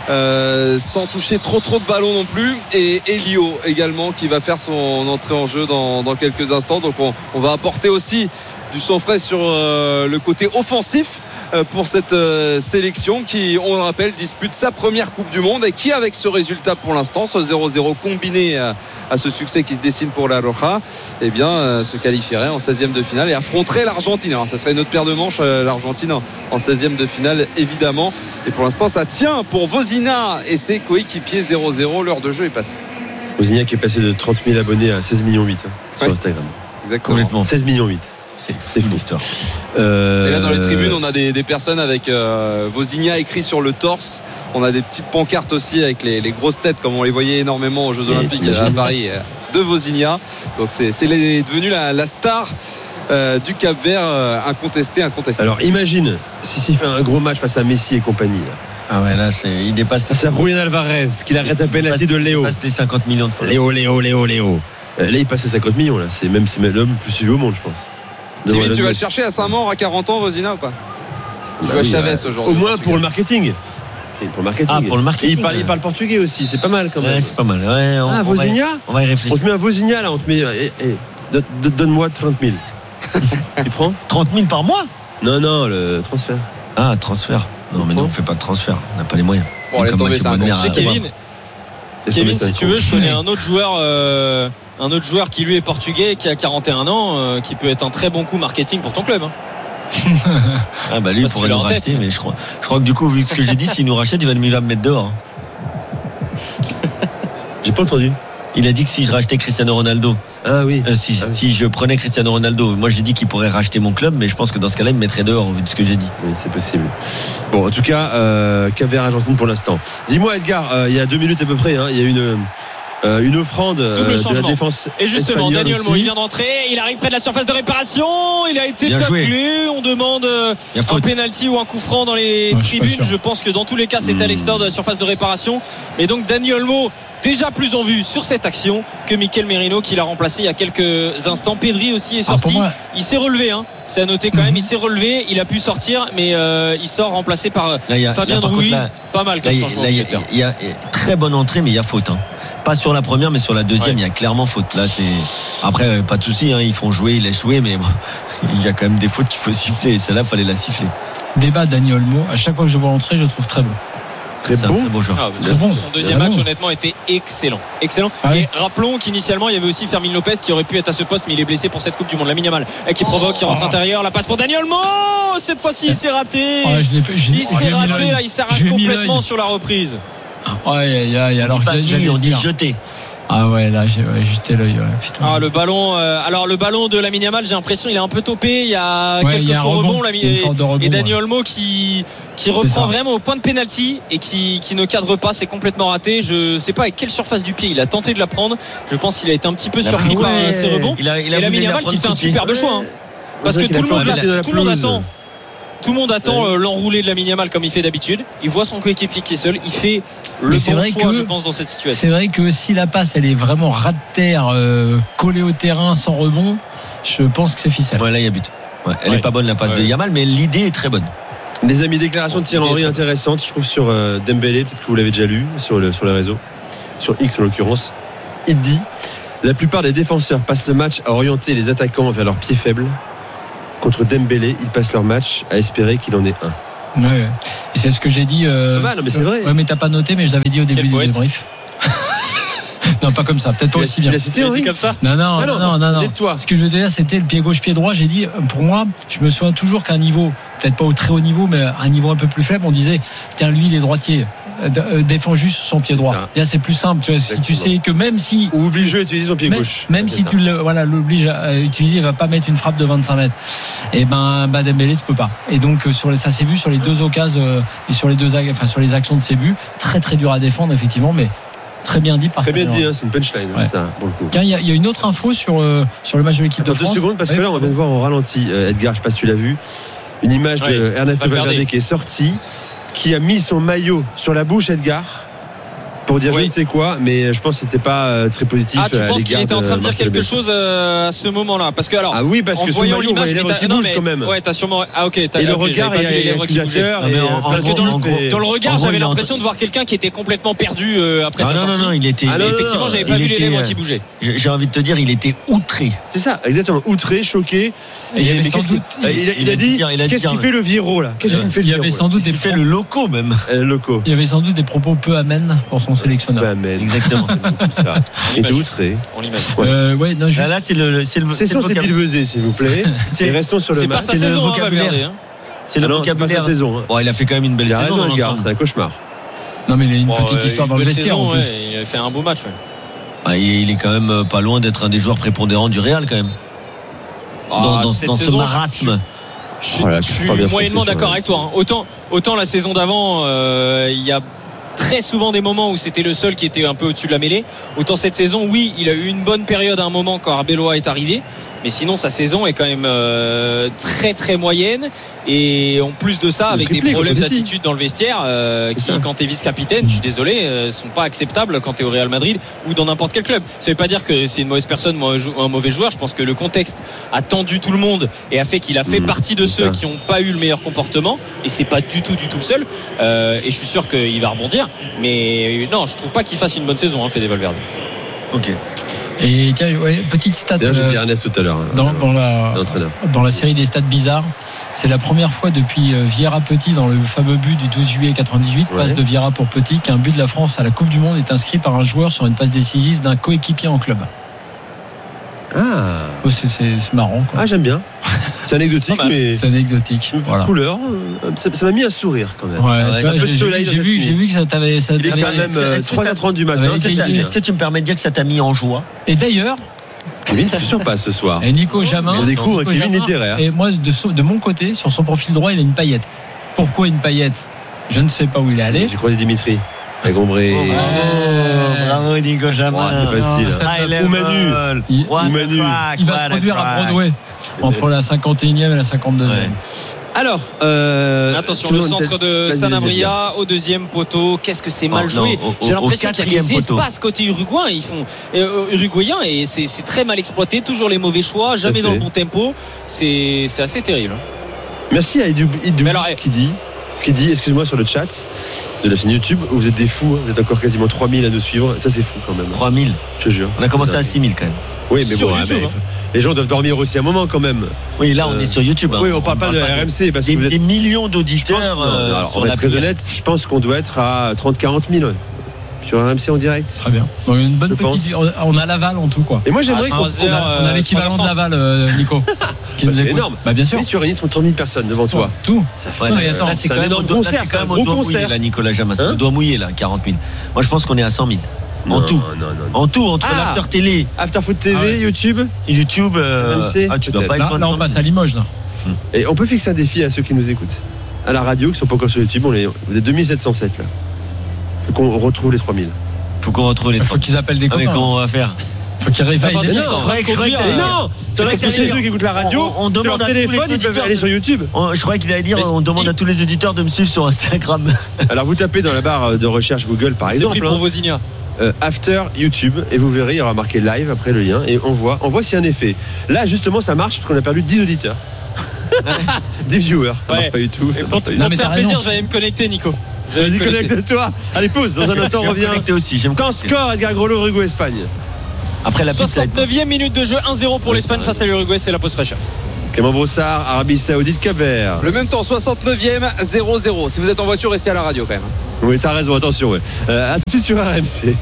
Speaker 9: Euh, sans toucher trop trop de ballons non plus. Et Elio également qui va faire son entrée en jeu dans, dans quelques instants. Donc on, on va apporter aussi du sang frais sur euh, le côté offensif euh, pour cette euh, sélection qui, on le rappelle, dispute sa première Coupe du Monde et qui, avec ce résultat pour l'instant, ce zéro zéro combiné à, à ce succès qui se dessine pour la Roja, eh bien euh, se qualifierait en seizième de finale et affronterait l'Argentine. Alors ça serait une autre paire de manches, euh, l'Argentine en, en seizième de finale évidemment. Et pour l'instant ça tient pour Vozina et ses coéquipiers. Zéro zéro, l'heure de jeu est passée.
Speaker 7: Vozina qui est passé de trente mille abonnés à seize millions huit hein, sur ouais. Instagram.
Speaker 9: Exactement.
Speaker 7: Complètement. seize millions huit.
Speaker 11: C'est, c'est fou l'histoire.
Speaker 7: Euh...
Speaker 9: Et là dans les tribunes on a des, des personnes avec euh, Vozina écrit sur le torse. On a des petites pancartes aussi avec les, les grosses têtes comme on les voyait énormément aux Jeux et Olympiques à Paris de Vozina. Donc c'est, c'est devenu la, la star euh, du Cap-Vert, euh, incontesté, incontesté.
Speaker 7: Alors imagine si s'il fait un gros match face à Messi et compagnie. Là.
Speaker 11: Ah ouais, là c'est, il dépasse.
Speaker 7: C'est Julián Alvarez qui l'arrête à pénalty de Léo.
Speaker 11: Il dépasse les cinquante millions de fois.
Speaker 7: Léo, Léo, Léo, Léo. Euh, là il passe à cinquante millions là. C'est même c'est l'homme le plus suivi au monde je pense.
Speaker 9: Kevin, tu vas le chercher à Saint-Maur à quarante ans, Vozina ou pas? Il bah joue oui, à Chavez
Speaker 7: bah,
Speaker 9: aujourd'hui.
Speaker 7: Au moins pour le marketing. Pour le marketing.
Speaker 11: Ah, pour le marketing.
Speaker 7: Il parle, il parle portugais aussi, c'est pas mal quand même.
Speaker 11: Ouais, c'est pas mal. Ouais, on,
Speaker 7: ah, Vozina,
Speaker 11: on va y réfléchir.
Speaker 7: On te met un Vozina là, on te met. Eh, eh, donne-moi trente mille. Tu prends
Speaker 11: trente mille par mois?
Speaker 7: Non, non, le transfert.
Speaker 11: Ah, transfert. Non, mais non, on fait pas de transfert. On n'a pas les moyens.
Speaker 9: Bon, laisse tomber ça.
Speaker 8: Kevin, Kevin, si tu veux, je connais un autre joueur. Euh... Un autre joueur qui lui est portugais, qui a quarante et un ans, euh, qui peut être un très bon coup marketing pour ton club. Hein.
Speaker 11: Ah bah lui il pourrait nous racheter, mais je crois, je crois que du coup vu ce que j'ai dit, s'il nous rachète, il va, il va me mettre dehors.
Speaker 7: J'ai pas entendu.
Speaker 11: Il a dit que si je rachetais Cristiano Ronaldo.
Speaker 7: Ah oui.
Speaker 11: Euh, si,
Speaker 7: ah oui.
Speaker 11: si je prenais Cristiano Ronaldo, moi j'ai dit qu'il pourrait racheter mon club, mais je pense que dans ce cas-là, il me mettrait dehors vu de ce que j'ai dit.
Speaker 7: Oui, c'est possible. Bon, en tout cas, euh, Cap-Vert Argentine pour l'instant. Dis-moi, Edgar, euh, il y a deux minutes à peu près, hein, il y a une. Euh, une offrande euh, de la défense.
Speaker 8: Et justement, Dani Olmo, il vient d'entrer, il arrive près de la surface de réparation, il a été taclé, on demande un penalty ou un coup franc dans les ouais, tribunes. Je, je pense que dans tous les cas, c'était mmh. à l'extérieur de la surface de réparation. Mais donc Dani Olmo, déjà plus en vue sur cette action que Mikel Merino qui l'a remplacé il y a quelques instants. Pedri aussi est sorti. Ah, il s'est relevé, hein. C'est à noter quand même, il s'est relevé, il a pu sortir, mais euh, il sort remplacé par là, a, Fabien Ruiz. Là, pas mal comme là, changement.
Speaker 11: Là, il, y a, il y a très bonne entrée, mais il y a faute. Hein. Pas sur la première, mais sur la deuxième, ouais. Il y a clairement faute. Là, c'est après pas de souci, hein, ils font jouer, ils laissent jouer, mais bon, il y a quand même des fautes qu'il faut siffler. Et celle-là, fallait la siffler.
Speaker 10: Débat Dani Olmo. À chaque fois que je vois l'entrée, je le trouve très bon.
Speaker 7: Très bon.
Speaker 11: Très beau joueur.
Speaker 8: Ah, son, bon. son deuxième match, bon. Honnêtement, était excellent. Excellent. Ah oui. Et rappelons qu'initialement, il y avait aussi Fermin Lopez qui aurait pu être à ce poste, mais il est blessé pour cette Coupe du Monde. Lamine Yamal qui provoque, qui rentre oh. intérieur. La passe pour Dani Olmo. Cette fois-ci, il s'est raté.
Speaker 10: Oh, je l'ai, je,
Speaker 8: il s'est raté. Là, il s'arrache complètement sur la reprise.
Speaker 10: Aïe, aïe, aïe. Alors,
Speaker 11: on dit, on dit jeter.
Speaker 10: Ah ouais, là j'ai ouais, jeté l'œil. Ouais,
Speaker 8: ah le ballon. Euh, alors le ballon de Lamine Yamal, j'ai l'impression il est un peu topé. Il y a ouais, quelques il y a faux rebonds. Rebond, et, rebond, et Dani Olmo ouais. qui qui reprend vraiment au point de pénalty et qui qui ne cadre pas. C'est complètement raté. Je sais pas avec quelle surface du pied il a tenté de la prendre. Je pense qu'il a été un petit peu surpris ah ouais. par ses rebonds. Il a, il a et Lamine Yamal qui fait un superbe choix. Hein. parce que tout le monde,
Speaker 7: dans la
Speaker 8: tout le monde
Speaker 7: pelouse.
Speaker 8: attend. Tout le monde attend
Speaker 7: Ouais.
Speaker 8: euh, l'enroulé de Lamine Yamal comme il fait d'habitude. Il voit son coéquipier qui est seul. Il fait le
Speaker 10: Mais c'est
Speaker 8: bon
Speaker 10: vrai
Speaker 8: choix,
Speaker 10: que-
Speaker 8: je pense, dans cette situation.
Speaker 10: C'est vrai que si la passe elle est vraiment ras de terre, euh, collée au terrain sans rebond, je pense que c'est ficelle.
Speaker 11: Ouais, là il y a but. Ouais, elle
Speaker 8: Ouais.
Speaker 11: est pas bonne la passe
Speaker 8: Ouais.
Speaker 11: de Yamal, mais l'idée est très bonne.
Speaker 7: Les amis, déclaration de Thierry
Speaker 8: Idée
Speaker 7: Henry
Speaker 8: très
Speaker 7: intéressante, je trouve, sur euh, Dembélé. Peut-être que vous l'avez déjà lu sur, le, sur les réseaux, sur X en l'occurrence. Il dit: la plupart des défenseurs passent le match à orienter les attaquants vers leurs pieds faibles. Contre Dembélé, ils passent leur match à espérer qu'il en ait un.
Speaker 10: Ouais, ouais. Et c'est ce que j'ai dit. Euh,
Speaker 7: Pas mal, non, mais c'est vrai.
Speaker 10: Ouais, mais t'as pas noté, mais je l'avais dit au début
Speaker 8: Quel
Speaker 10: du
Speaker 8: poète.
Speaker 10: débrief. Non, pas comme ça. Peut-être pas
Speaker 7: Tu l'as-
Speaker 10: aussi
Speaker 7: tu
Speaker 10: bien.
Speaker 7: l'as cité,
Speaker 8: Tu l'as
Speaker 7: Henry
Speaker 8: dit comme ça.
Speaker 10: Non, non,
Speaker 7: Ah
Speaker 10: non, non, non, non.
Speaker 7: Aide-toi.
Speaker 10: Ce que je veux dire, c'était le pied gauche, pied droit. J'ai dit, pour moi, je me souviens toujours qu'un niveau, peut-être pas au très haut niveau, mais un niveau un peu plus faible, on disait, tiens, lui, il est droitier. Euh, euh, défend juste son pied droit.
Speaker 7: ça.
Speaker 10: Déjà, c'est plus simple. Tu vois, si tu
Speaker 7: Exactement.
Speaker 10: sais que même si
Speaker 7: Ou obligé d'utiliser son pied
Speaker 10: même,
Speaker 7: gauche.
Speaker 10: même
Speaker 7: C'est
Speaker 10: si
Speaker 7: ça.
Speaker 10: tu le, voilà, l'obliges à utiliser, il va pas mettre une frappe de vingt-cinq mètres. Et ben, bah, Dembélé, tu peux pas. Et donc, euh, sur les, ça s'est vu sur les deux occasions euh, et sur les deux, ag- enfin, sur les actions de ses buts. Très, très dur à défendre, effectivement, mais très bien dit par
Speaker 7: Très bien
Speaker 10: Fabien.
Speaker 7: dit, hein, c'est une punchline,
Speaker 10: Ouais.
Speaker 7: ça, pour le coup.
Speaker 10: Tiens, il y, a- il y a une autre info sur, euh, sur le match de l'équipe
Speaker 7: Attends
Speaker 10: de
Speaker 7: deux
Speaker 10: France.
Speaker 7: secondes, parce que
Speaker 10: Ouais,
Speaker 7: là, on vient de voir au ralenti, euh, Edgar, je sais pas si tu l'as vu, une image de
Speaker 8: Ouais,
Speaker 7: Ernesto
Speaker 8: Valverde.
Speaker 7: Valverde qui est sorti, qui a mis son maillot sur la bouche, Edgar, pour dire
Speaker 8: Oui.
Speaker 7: je ne sais quoi, mais je pense que c'était pas euh, très positif.
Speaker 8: Ah, tu
Speaker 7: à
Speaker 8: penses qu'il
Speaker 7: l'égard
Speaker 8: était en train de dire
Speaker 7: Marcel
Speaker 8: quelque
Speaker 7: Bielsa.
Speaker 8: chose euh, à ce moment-là? Parce que alors,
Speaker 7: Ah oui, parce
Speaker 8: en
Speaker 7: que sous le
Speaker 8: voyant
Speaker 7: maillot, on voit
Speaker 8: l'image,
Speaker 7: les
Speaker 8: mais
Speaker 7: lèvres
Speaker 8: t'as-
Speaker 7: qui
Speaker 8: non,
Speaker 7: bougent
Speaker 8: mais
Speaker 7: quand même.
Speaker 8: ouais, t'as sûrement. Ah ok. T'as,
Speaker 7: Et le
Speaker 8: ok, j'avais
Speaker 7: regard
Speaker 8: pas vu les
Speaker 7: est
Speaker 8: lèvres qui bougeaient.
Speaker 7: accusateur.
Speaker 11: Non, mais
Speaker 7: et,
Speaker 11: en-
Speaker 7: euh,
Speaker 11: en
Speaker 8: Parce que
Speaker 11: gros,
Speaker 8: dans le,
Speaker 11: en gros,
Speaker 8: dans le regard,
Speaker 11: en gros,
Speaker 8: j'avais
Speaker 11: il est en-
Speaker 8: l'impression de voir quelqu'un qui était complètement perdu euh, après
Speaker 11: Ah
Speaker 8: sa
Speaker 11: non, non,
Speaker 8: sortie.
Speaker 11: non, il était.
Speaker 7: Ah non,
Speaker 8: Et
Speaker 7: non,
Speaker 8: effectivement, j'avais pas
Speaker 11: il
Speaker 8: vu les
Speaker 11: était,
Speaker 8: lèvres
Speaker 11: euh,
Speaker 8: qui bougeaient.
Speaker 11: J'ai j'ai envie de te dire, il était outré.
Speaker 7: C'est ça, exactement. Outré, choqué.
Speaker 10: Et il y avait
Speaker 7: mais
Speaker 10: sans
Speaker 7: qu'est-ce qu'il-
Speaker 10: doute-
Speaker 7: il, a, il a
Speaker 11: il a
Speaker 7: dit
Speaker 11: dû dire, il a dû
Speaker 7: qu'est-ce
Speaker 11: dire,
Speaker 7: qu'il fait le viro là Qu'est-ce qu'il me fait le
Speaker 10: Il y avait
Speaker 7: viro
Speaker 10: sans doute des
Speaker 11: Il fait
Speaker 10: pro-
Speaker 11: le loco même.
Speaker 7: le loco.
Speaker 10: il y avait sans doute des propos peu amènes pour son sélectionneur.
Speaker 7: Bah, mais
Speaker 11: Exactement.
Speaker 7: ça. Il était
Speaker 8: l'imagine.
Speaker 7: outré.
Speaker 8: On l'imagine.
Speaker 7: Ouais.
Speaker 10: Euh, ouais, non, juste-
Speaker 11: Là, là, c'est le, c'est le,
Speaker 7: C'est
Speaker 11: c'est le
Speaker 7: sur ces
Speaker 11: vocabulaire.
Speaker 7: Bilvezé, s'il vous plaît.
Speaker 11: C'est-
Speaker 7: Et restons sur le
Speaker 8: C'est pas
Speaker 7: match.
Speaker 8: sa
Speaker 11: c'est le
Speaker 8: saison, hein,
Speaker 11: vocabulaire.
Speaker 8: Valverde. hein.
Speaker 11: C'est le
Speaker 7: Ah non, c'est pas
Speaker 11: vocabulaire.
Speaker 7: sa saison. hein.
Speaker 11: Bon, il a fait quand même une belle
Speaker 7: Il a
Speaker 11: saison.
Speaker 7: raison,
Speaker 11: dans
Speaker 7: le gars,
Speaker 11: l'ensemble.
Speaker 7: c'est un cauchemar.
Speaker 10: Non, mais il a une
Speaker 8: Bon,
Speaker 10: petite
Speaker 8: euh,
Speaker 10: histoire
Speaker 8: une
Speaker 10: dans le
Speaker 8: belle
Speaker 10: vestiaire
Speaker 8: saison,
Speaker 10: en plus.
Speaker 8: ouais, il a fait un beau match. ouais.
Speaker 11: Ah, il il est quand même pas loin d'être un des joueurs prépondérants du Real quand même.
Speaker 8: Ah,
Speaker 11: Dans, dans-
Speaker 8: cette
Speaker 11: dans ce
Speaker 8: saison,
Speaker 11: marasme.
Speaker 8: Je suis,
Speaker 7: Voilà,
Speaker 8: je
Speaker 7: tu
Speaker 8: suis
Speaker 7: peux pas bien
Speaker 8: moyennement
Speaker 7: foncer sur
Speaker 8: d'accord
Speaker 7: la-
Speaker 8: avec toi. hein. Autant, autant la saison d'avant, euh, il y a très souvent des moments où c'était le seul qui était un peu au-dessus de la mêlée. Autant cette saison, oui, il a eu une bonne période à un moment quand Arbeloa est arrivé. Mais sinon, sa saison est quand même euh, très très moyenne. Et en plus de ça,
Speaker 7: Le
Speaker 8: avec des
Speaker 7: triplé
Speaker 8: problèmes
Speaker 7: contre City.
Speaker 8: d'attitude dans le vestiaire, euh,
Speaker 7: C'est
Speaker 8: qui,
Speaker 7: ça.
Speaker 8: quand t'es vice-capitaine, je suis désolé, euh, sont pas acceptables quand t'es au Real Madrid ou dans n'importe quel club. Ça veut pas dire que c'est une mauvaise personne ou un jou- un mauvais joueur. Je pense que le contexte a tendu tout le monde et a fait qu'il a fait
Speaker 7: Mmh,
Speaker 8: partie de
Speaker 7: c'est
Speaker 8: ceux
Speaker 7: ça.
Speaker 8: qui n'ont pas eu le meilleur comportement. Et c'est pas du tout, du tout le seul. Euh, et je suis sûr qu'il va rebondir. Mais non, je trouve pas qu'il fasse une bonne saison, hein, Fede Valverde.
Speaker 11: Ok.
Speaker 10: Et tiens, ouais, petite stat.
Speaker 7: D'ailleurs, j'ai
Speaker 10: euh,
Speaker 7: dit Ernest tout à l'heure. hein,
Speaker 10: dans, dans la,
Speaker 7: l'entraîneur.
Speaker 10: dans la série des stats bizarres, c'est la première fois depuis euh, Vieira Petit dans le fameux but du douze juillet quatre-vingt-dix-huit,
Speaker 7: Ouais.
Speaker 10: passe de Vieira pour Petit, qu'un but de la France à la Coupe du Monde est inscrit par un joueur sur une passe décisive d'un coéquipier en club.
Speaker 7: Ah,
Speaker 10: Oh, c'est, c'est, c'est marrant, quoi.
Speaker 7: ah j'aime bien. C'est anecdotique,
Speaker 8: Pas mal.
Speaker 7: mais
Speaker 10: C'est anecdotique. Voilà.
Speaker 7: couleur, euh, ça ça m'a mis un sourire quand même.
Speaker 10: Ouais,
Speaker 11: Ouais,
Speaker 10: tu vois,
Speaker 11: un
Speaker 7: peu de
Speaker 10: j'ai,
Speaker 7: soleil
Speaker 10: j'ai
Speaker 7: dans cette
Speaker 10: vu,
Speaker 7: nuit.
Speaker 10: j'ai vu que ça t'avait. Ça
Speaker 7: Il est
Speaker 10: t'avait-
Speaker 7: quand même
Speaker 11: est-ce que-
Speaker 7: euh,
Speaker 11: est-ce que
Speaker 7: trois
Speaker 11: ça-
Speaker 7: heures trente du matin.
Speaker 10: Ouais,
Speaker 11: Est-ce que,
Speaker 10: il-
Speaker 11: ça-
Speaker 10: il-
Speaker 11: est-ce que tu me permets de dire que ça t'a mis en joie?
Speaker 10: Et d'ailleurs,
Speaker 7: Kevin, tu surpasses ce soir.
Speaker 10: et Nico Jamin.
Speaker 7: On découvre
Speaker 10: Nico
Speaker 7: Kevin
Speaker 10: Jamin,
Speaker 7: littéraire.
Speaker 10: Et moi, de, son- de mon côté, sur son profil droit, il a une paillette. Pourquoi une paillette? Je ne sais pas où il est allé.
Speaker 7: J'ai croisé Dimitri. Avec Gombré.
Speaker 11: Oh, bravo Nico Jamin.
Speaker 7: Ouais, c'est facile.
Speaker 10: Non,
Speaker 11: High level.
Speaker 7: Ou Manu.
Speaker 10: Il,
Speaker 11: What
Speaker 7: Ou
Speaker 11: a
Speaker 7: Manu.
Speaker 11: crack,
Speaker 10: il va
Speaker 11: what
Speaker 10: se
Speaker 11: a
Speaker 10: produire à
Speaker 11: crack.
Speaker 10: Broadway entre la cinquante et unième et la cinquante-deuxième.
Speaker 11: Ouais.
Speaker 7: Alors, euh,
Speaker 8: Attention, le
Speaker 7: toujours une
Speaker 8: centre
Speaker 7: tête-
Speaker 8: de
Speaker 7: Vas-y,
Speaker 8: Sanabria au deuxième poteau. Qu'est-ce que c'est mal
Speaker 11: Oh, non,
Speaker 8: joué.
Speaker 11: au-
Speaker 8: J'ai
Speaker 11: au-
Speaker 8: l'impression
Speaker 11: au
Speaker 8: qu'il y a des
Speaker 11: quatrième poteau.
Speaker 8: espaces côté uruguayen. Ils font euh, uruguayen et c'est, c'est très mal exploité. Toujours les mauvais choix, jamais
Speaker 7: fait.
Speaker 8: dans le bon tempo. C'est, c'est assez terrible.
Speaker 7: Merci à Idou Idou
Speaker 8: Mais alors, eh.
Speaker 7: qui dit, qui dit, excuse-moi sur le chat de la chaîne YouTube, vous êtes des fous, hein, vous êtes encore quasiment trois mille à nous suivre. Ça c'est fou quand même.
Speaker 11: trois mille.
Speaker 7: Je te jure.
Speaker 11: On a commencé à six mille quand même.
Speaker 7: Oui, mais
Speaker 8: Sur
Speaker 7: bon,
Speaker 8: YouTube,
Speaker 7: ah,
Speaker 8: hein.
Speaker 7: mais les gens doivent dormir aussi un moment quand même.
Speaker 11: Oui, là on
Speaker 7: Euh,
Speaker 11: est sur YouTube. hein.
Speaker 7: Oui, on parle pas de la R M C parce que
Speaker 11: des,
Speaker 7: vous êtes.
Speaker 11: des millions
Speaker 7: Je pense-
Speaker 11: d'auditeurs.
Speaker 7: non,
Speaker 11: euh,
Speaker 7: alors,
Speaker 11: sur
Speaker 7: on va
Speaker 11: la
Speaker 7: être très honnête, je pense qu'on doit être à trente à quarante mille ouais, sur R M C en direct.
Speaker 10: Très bien. Donc, une bonne
Speaker 7: Je
Speaker 10: petite.
Speaker 7: pense.
Speaker 10: On a Laval en tout, quoi.
Speaker 7: Et moi j'aimerais
Speaker 8: Ah,
Speaker 7: qu'on.
Speaker 8: trois
Speaker 10: On a,
Speaker 8: heures,
Speaker 10: on a
Speaker 8: euh,
Speaker 10: l'équivalent de
Speaker 8: trois heures
Speaker 10: Laval, euh, Nico. Qui
Speaker 7: Bah,
Speaker 10: nous
Speaker 7: c'est
Speaker 10: écoute.
Speaker 7: énorme.
Speaker 10: Bah, bien sûr.
Speaker 7: Et sur Unit, trente mille personnes devant toi.
Speaker 10: Tout.
Speaker 7: Ça fait
Speaker 11: Ouais,
Speaker 10: Non,
Speaker 11: là,
Speaker 10: mais attends,
Speaker 11: là,
Speaker 7: c'est
Speaker 11: c'est
Speaker 7: un
Speaker 11: quand même
Speaker 7: énorme
Speaker 11: au- là,
Speaker 7: concert,
Speaker 11: c'est
Speaker 7: c'est
Speaker 11: quand
Speaker 7: un
Speaker 11: même au
Speaker 7: gros
Speaker 11: doigt mouillé
Speaker 7: concert.
Speaker 11: là, Nicolas Jamin. C'est
Speaker 7: Hein
Speaker 11: au doigt mouillé là, quarante mille. Moi je pense qu'on est à cent mille. En
Speaker 7: Non,
Speaker 11: tout.
Speaker 7: non, non, non.
Speaker 11: En tout, entre
Speaker 7: Ah.
Speaker 11: l'after télé,
Speaker 7: After Foot T V,
Speaker 10: Ah ouais.
Speaker 7: YouTube.
Speaker 11: YouTube, euh,
Speaker 7: R M C,
Speaker 11: ah, tu dois
Speaker 7: peut-être.
Speaker 11: pas être
Speaker 10: Là,
Speaker 11: loin de
Speaker 10: là, on
Speaker 11: cent
Speaker 10: passe
Speaker 11: mille.
Speaker 10: à Limoges, là.
Speaker 7: Et on peut fixer un défi à ceux qui nous écoutent. À la radio, qui sont pas encore sur YouTube, on les, vous êtes deux mille sept cent sept là. Faut qu'on retrouve les trois mille.
Speaker 11: Faut qu'on retrouve les
Speaker 10: Il faut
Speaker 11: trois.
Speaker 10: qu'ils appellent des
Speaker 11: Ah, mais
Speaker 10: copains.
Speaker 11: comment on va faire?
Speaker 10: Faut qu'il réveille.
Speaker 8: Enfin,
Speaker 10: des
Speaker 8: si,
Speaker 10: gens.
Speaker 8: ils sont en train de conduire,
Speaker 7: Mais
Speaker 8: euh,
Speaker 7: non, c'est vrai que chez eux qui écoutent la radio,
Speaker 11: On- on
Speaker 7: sur
Speaker 11: demande
Speaker 7: leur
Speaker 11: à tous les
Speaker 7: téléphone, ils peuvent
Speaker 11: auditeurs
Speaker 7: aller
Speaker 11: de-
Speaker 7: sur YouTube.
Speaker 11: On- je croyais qu'il allait dire
Speaker 8: Mais
Speaker 11: on demande
Speaker 8: c'est-
Speaker 11: à tous les auditeurs de me suivre sur Instagram.
Speaker 7: Alors vous tapez dans la barre de recherche Google par
Speaker 8: C'est
Speaker 7: exemple.
Speaker 8: pris pour
Speaker 7: hein,
Speaker 8: vos ignas.
Speaker 7: euh, After YouTube et vous verrez, il y aura marqué live après le lien et on voit, on voit s'il y a un effet. Là justement ça marche parce qu'on a perdu dix auditeurs. dix viewers, ça
Speaker 8: Ouais.
Speaker 7: marche pas du tout. ça
Speaker 8: Et pour
Speaker 7: marche
Speaker 8: te
Speaker 7: pas du
Speaker 10: Non,
Speaker 8: pour
Speaker 10: mais
Speaker 8: te faire
Speaker 10: t'as raison.
Speaker 8: plaisir, je vais me connecter, Nico. Je vais
Speaker 7: tout.
Speaker 8: me
Speaker 7: Vas-y,
Speaker 8: connecter.
Speaker 7: connecte-toi. Allez, pause, dans un instant on
Speaker 11: Je vais me
Speaker 7: revient.
Speaker 11: connecter aussi. J'aime
Speaker 7: Temps score, Edgar Grelot, Uruguay-Espagne.
Speaker 11: Après la pub, ça va être-
Speaker 8: soixante-neuvième minute de jeu, un zéro pour l'Espagne face à l'Uruguay, c'est la pause fraîchère.
Speaker 7: Clément Brossard, Arabie Saoudite, Cap-Vert.
Speaker 9: Le même temps, soixante-neuvième, zéro zéro. Si vous êtes en voiture, restez à la radio quand même.
Speaker 7: Oui, t'as raison, attention. Ouais. Euh, à tout de suite sur R M C.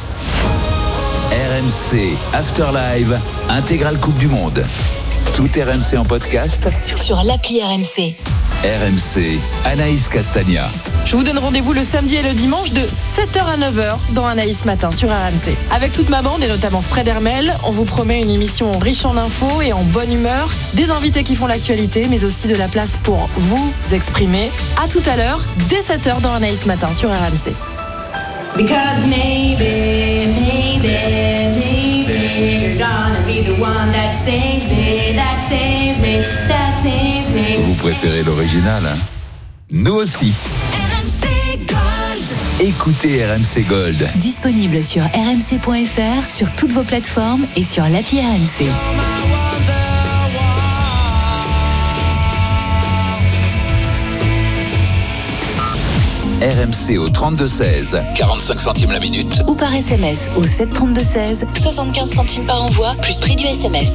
Speaker 1: R M C After Live, intégrale Coupe du Monde. Tout R M C en podcast.
Speaker 6: Sur l'appli R M C.
Speaker 1: R M C, Anaïs Castagna.
Speaker 12: Je vous donne rendez-vous le samedi et le dimanche de sept heures à neuf heures dans Anaïs Matin sur R M C. Avec toute ma bande et notamment Fred Hermel, on vous promet une émission riche en infos et en bonne humeur, des invités qui font l'actualité, mais aussi de la place pour vous exprimer. À tout à l'heure, dès sept heures dans Anaïs Matin sur R M C.
Speaker 5: Because maybe, maybe, maybe you're gonna be the one that saves me, that saves me, that saves me.
Speaker 1: Vous préférez l'original, hein? Nous aussi.
Speaker 5: R M C Gold.
Speaker 1: Écoutez R M C Gold.
Speaker 6: Disponible sur r m c point f r, sur toutes vos plateformes et sur l'appli R M C.
Speaker 1: R M C au trente-deux seize, quarante-cinq centimes la minute.
Speaker 6: Ou par S M S au sept trente-deux seize, soixante-quinze centimes par envoi, plus prix du S M S.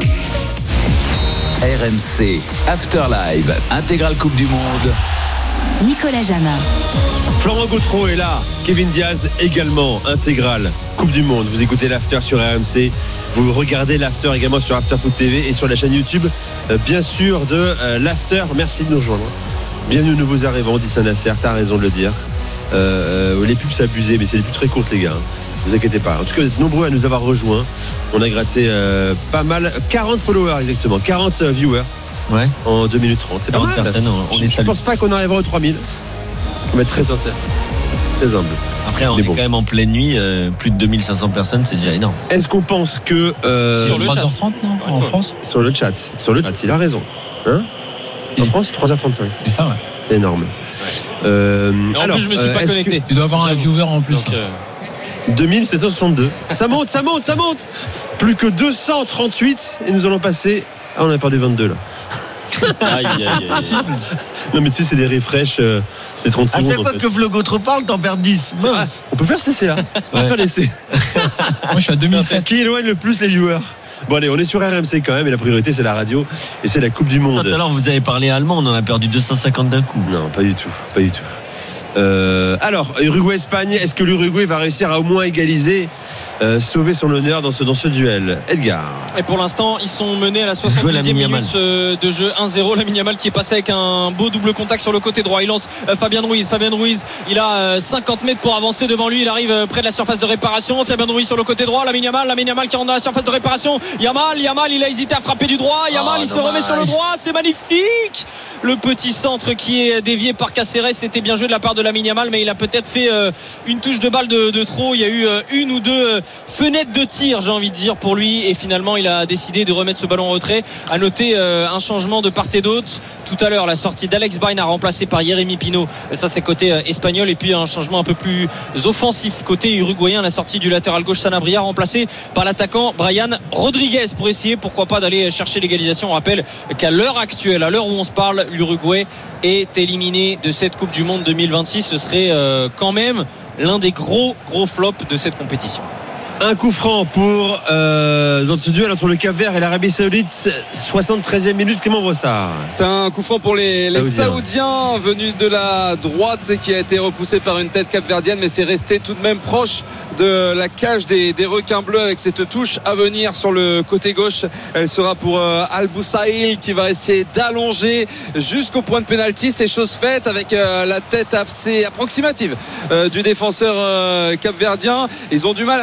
Speaker 1: R M C After Live, intégrale Coupe du Monde.
Speaker 6: Nicolas Jamin.
Speaker 7: Florent Gautreau est là, Kevin Diaz également, intégrale Coupe du Monde. Vous écoutez l'After sur R M C, vous regardez l'After également sur After Foot T V et sur la chaîne YouTube, euh, bien sûr, de euh, l'After. Merci de nous rejoindre. Bienvenue aux nouveaux arrivants, dit Saint-Nasser, t'as raison de le dire. Euh, les pubs c'est abusé, mais c'est des pubs très courtes les gars. Ne vous inquiétez pas. En tout cas, vous êtes nombreux à nous avoir rejoints. On a gratté euh, pas mal, quarante followers exactement, quarante viewers.
Speaker 11: Ouais.
Speaker 7: En deux minutes trente. C'est pas
Speaker 11: quarante
Speaker 7: mal.
Speaker 11: personnes, on- on
Speaker 7: je,
Speaker 11: les
Speaker 7: je
Speaker 11: salue.
Speaker 7: pense pas qu'on arrivera aux trois mille. On va être très sincère. Très humble.
Speaker 11: Après, on
Speaker 7: Mais
Speaker 11: est
Speaker 7: bon.
Speaker 11: quand même en pleine nuit, euh, plus de deux mille cinq cents personnes, c'est déjà énorme.
Speaker 7: Est-ce qu'on pense que euh,
Speaker 8: Sur le
Speaker 10: trois
Speaker 8: chat.
Speaker 10: heures trente, non, en France?
Speaker 7: sur le chat, sur le chat, il a raison. Hein en
Speaker 10: Et-
Speaker 7: France, trois heures trente-cinq.
Speaker 10: C'est ça, ouais.
Speaker 7: C'est énorme. Euh,
Speaker 8: Et en
Speaker 7: alors,
Speaker 8: plus, je me suis
Speaker 7: euh,
Speaker 8: pas
Speaker 7: est-ce
Speaker 8: connecté.
Speaker 10: Tu dois avoir un
Speaker 8: J'avoue.
Speaker 10: viewer en plus.
Speaker 8: Donc, euh,
Speaker 7: que deux mille sept cent soixante-deux. Ça monte, ça monte, ça monte. Plus que deux cent trente-huit et nous allons passer. Ah, on a perdu vingt-deux là.
Speaker 8: aïe, aïe, aïe, aïe.
Speaker 7: Non, mais tu sais, c'est des refresh. Euh, c'est trente
Speaker 11: À
Speaker 7: secondes.
Speaker 11: chaque
Speaker 7: en
Speaker 11: fois
Speaker 7: fait.
Speaker 11: que Vlogo trop parle, t'en perds dix.
Speaker 7: Ah,
Speaker 11: Mince.
Speaker 7: on peut faire cesser là. On peut faire laisser.
Speaker 10: Moi, je suis à deux mille sept.
Speaker 7: Ce qui éloigne le plus les viewers. Bon allez, on est sur R M C quand même et la priorité c'est la radio et c'est la Coupe du Monde.
Speaker 11: Tout à l'heure, vous avez parlé allemand, on en a perdu deux cent cinquante d'un coup.
Speaker 7: Non, pas du tout, pas du tout. Euh, alors, Uruguay-Espagne, est-ce que l'Uruguay va réussir à au moins égaliser, euh, sauver son honneur dans ce, dans ce duel? Edgar.
Speaker 8: Et pour l'instant, ils sont menés à la
Speaker 11: Jouer
Speaker 8: soixante-deuxième
Speaker 11: Lamine
Speaker 8: minute euh, de jeu, un zéro. Lamine Yamal qui est passé avec un beau double contact sur le côté droit. Il lance euh, Fabien Ruiz. Fabien Ruiz, il a euh, cinquante mètres pour avancer devant lui. Il arrive euh, près de la surface de réparation. Fabien Ruiz sur le côté droit. Lamine Yamal, Lamine Yamal qui rentre dans la surface de réparation. Yamal, Yamal, il a hésité à frapper du droit. Yamal,
Speaker 11: Oh,
Speaker 8: il se
Speaker 11: dommage.
Speaker 8: remet sur le droit. C'est magnifique. Le petit centre qui est dévié par Caceres. C'était bien joué de la part de Lamine Yamal, mais il a peut-être fait euh, une touche de balle de, de trop. Il y a eu euh, une ou deux euh, fenêtres de tir, j'ai envie de dire, pour lui. Et finalement, il a décidé de remettre ce ballon en retrait. À noter euh, un changement de part et d'autre. Tout à l'heure, la sortie d'Alex Baina remplacé par Jérémy Pino. Ça, c'est côté euh, espagnol. Et puis un changement un peu plus offensif côté uruguayen. La sortie du latéral gauche Sanabria remplacé par l'attaquant Brian Rodriguez pour essayer, pourquoi pas, d'aller chercher l'égalisation. On rappelle qu'à l'heure actuelle, à l'heure où on se parle, l'Uruguay est éliminé de cette Coupe du Monde deux mille vingt-six. Ce serait euh, quand même l'un des gros gros flops de cette compétition.
Speaker 7: Un coup franc pour euh, dans ce duel entre le Cap-Vert et l'Arabie Saoudite, soixante-treizième minute. Clément Brossard.
Speaker 9: C'est un coup franc pour les, les
Speaker 7: Saoudiens.
Speaker 9: Saoudiens venus de la droite et qui a été repoussé par une tête capverdienne, mais c'est resté tout de même proche de la cage des, des requins bleus avec cette touche à venir sur le côté gauche. Elle sera pour euh, Al Boussaïl qui va essayer d'allonger jusqu'au point de pénalty. C'est chose faite avec euh, la tête assez approximative euh, du défenseur euh, capverdien. Ils ont du mal à se dégager.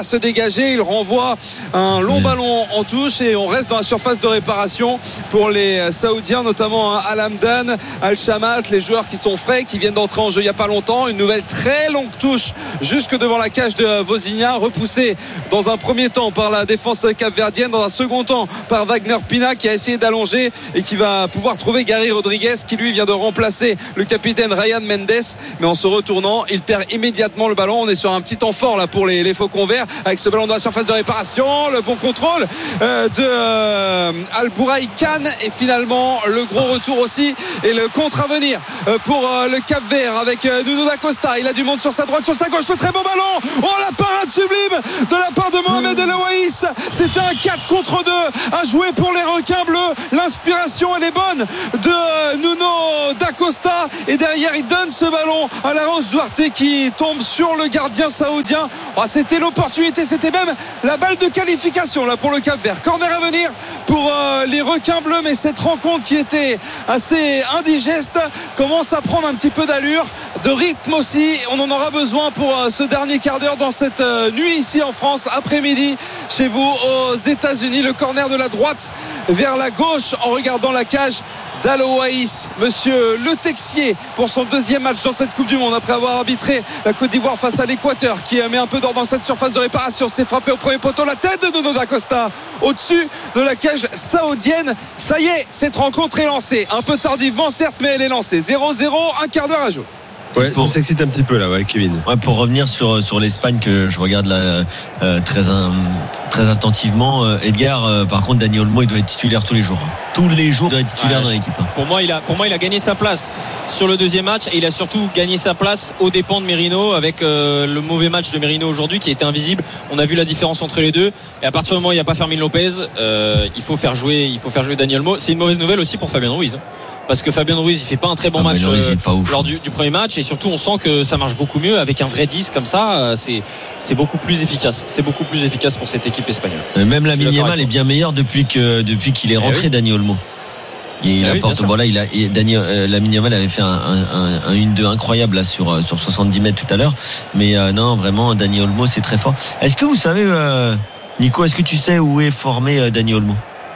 Speaker 9: dégagé. Il renvoie un long mmh. ballon en touche et on reste dans la surface de réparation pour les Saoudiens, notamment Al-Hamdan, Al-Shamat, les joueurs qui sont frais, qui viennent d'entrer en jeu il n'y a pas longtemps. Une nouvelle très longue touche jusque devant la cage de Vozinha, repoussée dans un premier temps par la défense capverdienne, dans un second temps par Wagner Pina qui a essayé d'allonger et qui va pouvoir trouver Gary Rodriguez qui lui vient de remplacer le capitaine Ryan Mendes, mais en se retournant il perd immédiatement le ballon. On est sur un petit temps fort là pour les, les Faucons verts avec ce ballon dans la surface de réparation, le bon contrôle euh, de euh, Al-Bouraï Khan et finalement le gros retour aussi et le contre à venir euh, pour euh, le Cap Vert avec euh, Nuno da Costa. Il a du monde sur sa droite, sur sa gauche, le très bon ballon, oh la parade sublime de la part de Mohamed El Aouaïs. C'était un quatre contre deux à jouer pour les requins bleus. L'inspiration elle est bonne de euh, Nuno da Costa et derrière il donne ce ballon à la Rose Duarte qui tombe sur le gardien saoudien. Oh, c'était l'opportunité, c'était même la balle de qualification là pour le Cap Vert. Corner à venir pour euh, les requins bleus, mais cette rencontre qui était assez indigeste commence à prendre un petit peu d'allure, de rythme aussi. On en aura besoin pour euh, ce dernier quart d'heure dans cette euh, nuit ici en France, après-midi chez vous aux États-Unis. Le corner de la droite vers la gauche en regardant la cage d'Al-Aouaïs, monsieur Le Texier, pour son deuxième match dans cette Coupe du Monde après avoir arbitré la Côte d'Ivoire face à l'Équateur qui met un peu d'ordre dans cette surface de réparation. C'est frappé au premier poteau, la tête de Nuno da Costa au-dessus de la cage saoudienne. Ça y est, cette rencontre est lancée, un peu tardivement certes, mais elle est lancée. zéro zéro, un quart d'heure à jouer.
Speaker 7: Ouais,
Speaker 11: pour...
Speaker 7: ça s'excite un petit peu là, ouais, Kevin.
Speaker 11: Ouais, pour revenir sur sur l'Espagne que je regarde là euh, très un, très attentivement. Euh, Edgar, euh, par contre, Dani Olmo, il doit être titulaire tous les jours. Tous les jours, il doit être titulaire ouais, dans l'équipe.
Speaker 8: Pour moi, il a pour moi, il a gagné sa place sur le deuxième match et il a surtout gagné sa place aux dépens de Merino avec euh, le mauvais match de Merino aujourd'hui qui était invisible. On a vu la différence entre les deux. Et à partir du moment où il n'y a pas Fermin Lopez, euh, il faut faire jouer, il faut faire jouer Dani Olmo. C'est une mauvaise nouvelle aussi pour Fabien Ruiz. Parce que Fabien Ruiz il fait pas un très bon ah match euh, lors du, du premier match et surtout on sent que ça marche beaucoup mieux avec un vrai dix comme ça, euh, c'est, c'est beaucoup plus efficace c'est beaucoup plus efficace pour cette équipe espagnole.
Speaker 11: Même la Yamal est bien meilleur depuis, que, depuis qu'il est rentré, eh oui. Dani Olmo et il ah apporte oui, bon là il a Dani, euh, la Yamal avait fait un, un, un un un deux incroyable là sur, sur soixante-dix mètres tout à l'heure, mais euh, non vraiment Dani Olmo c'est très fort. Est-ce que vous savez euh, Nico, est-ce que tu sais où est formé euh, Dani Olmo?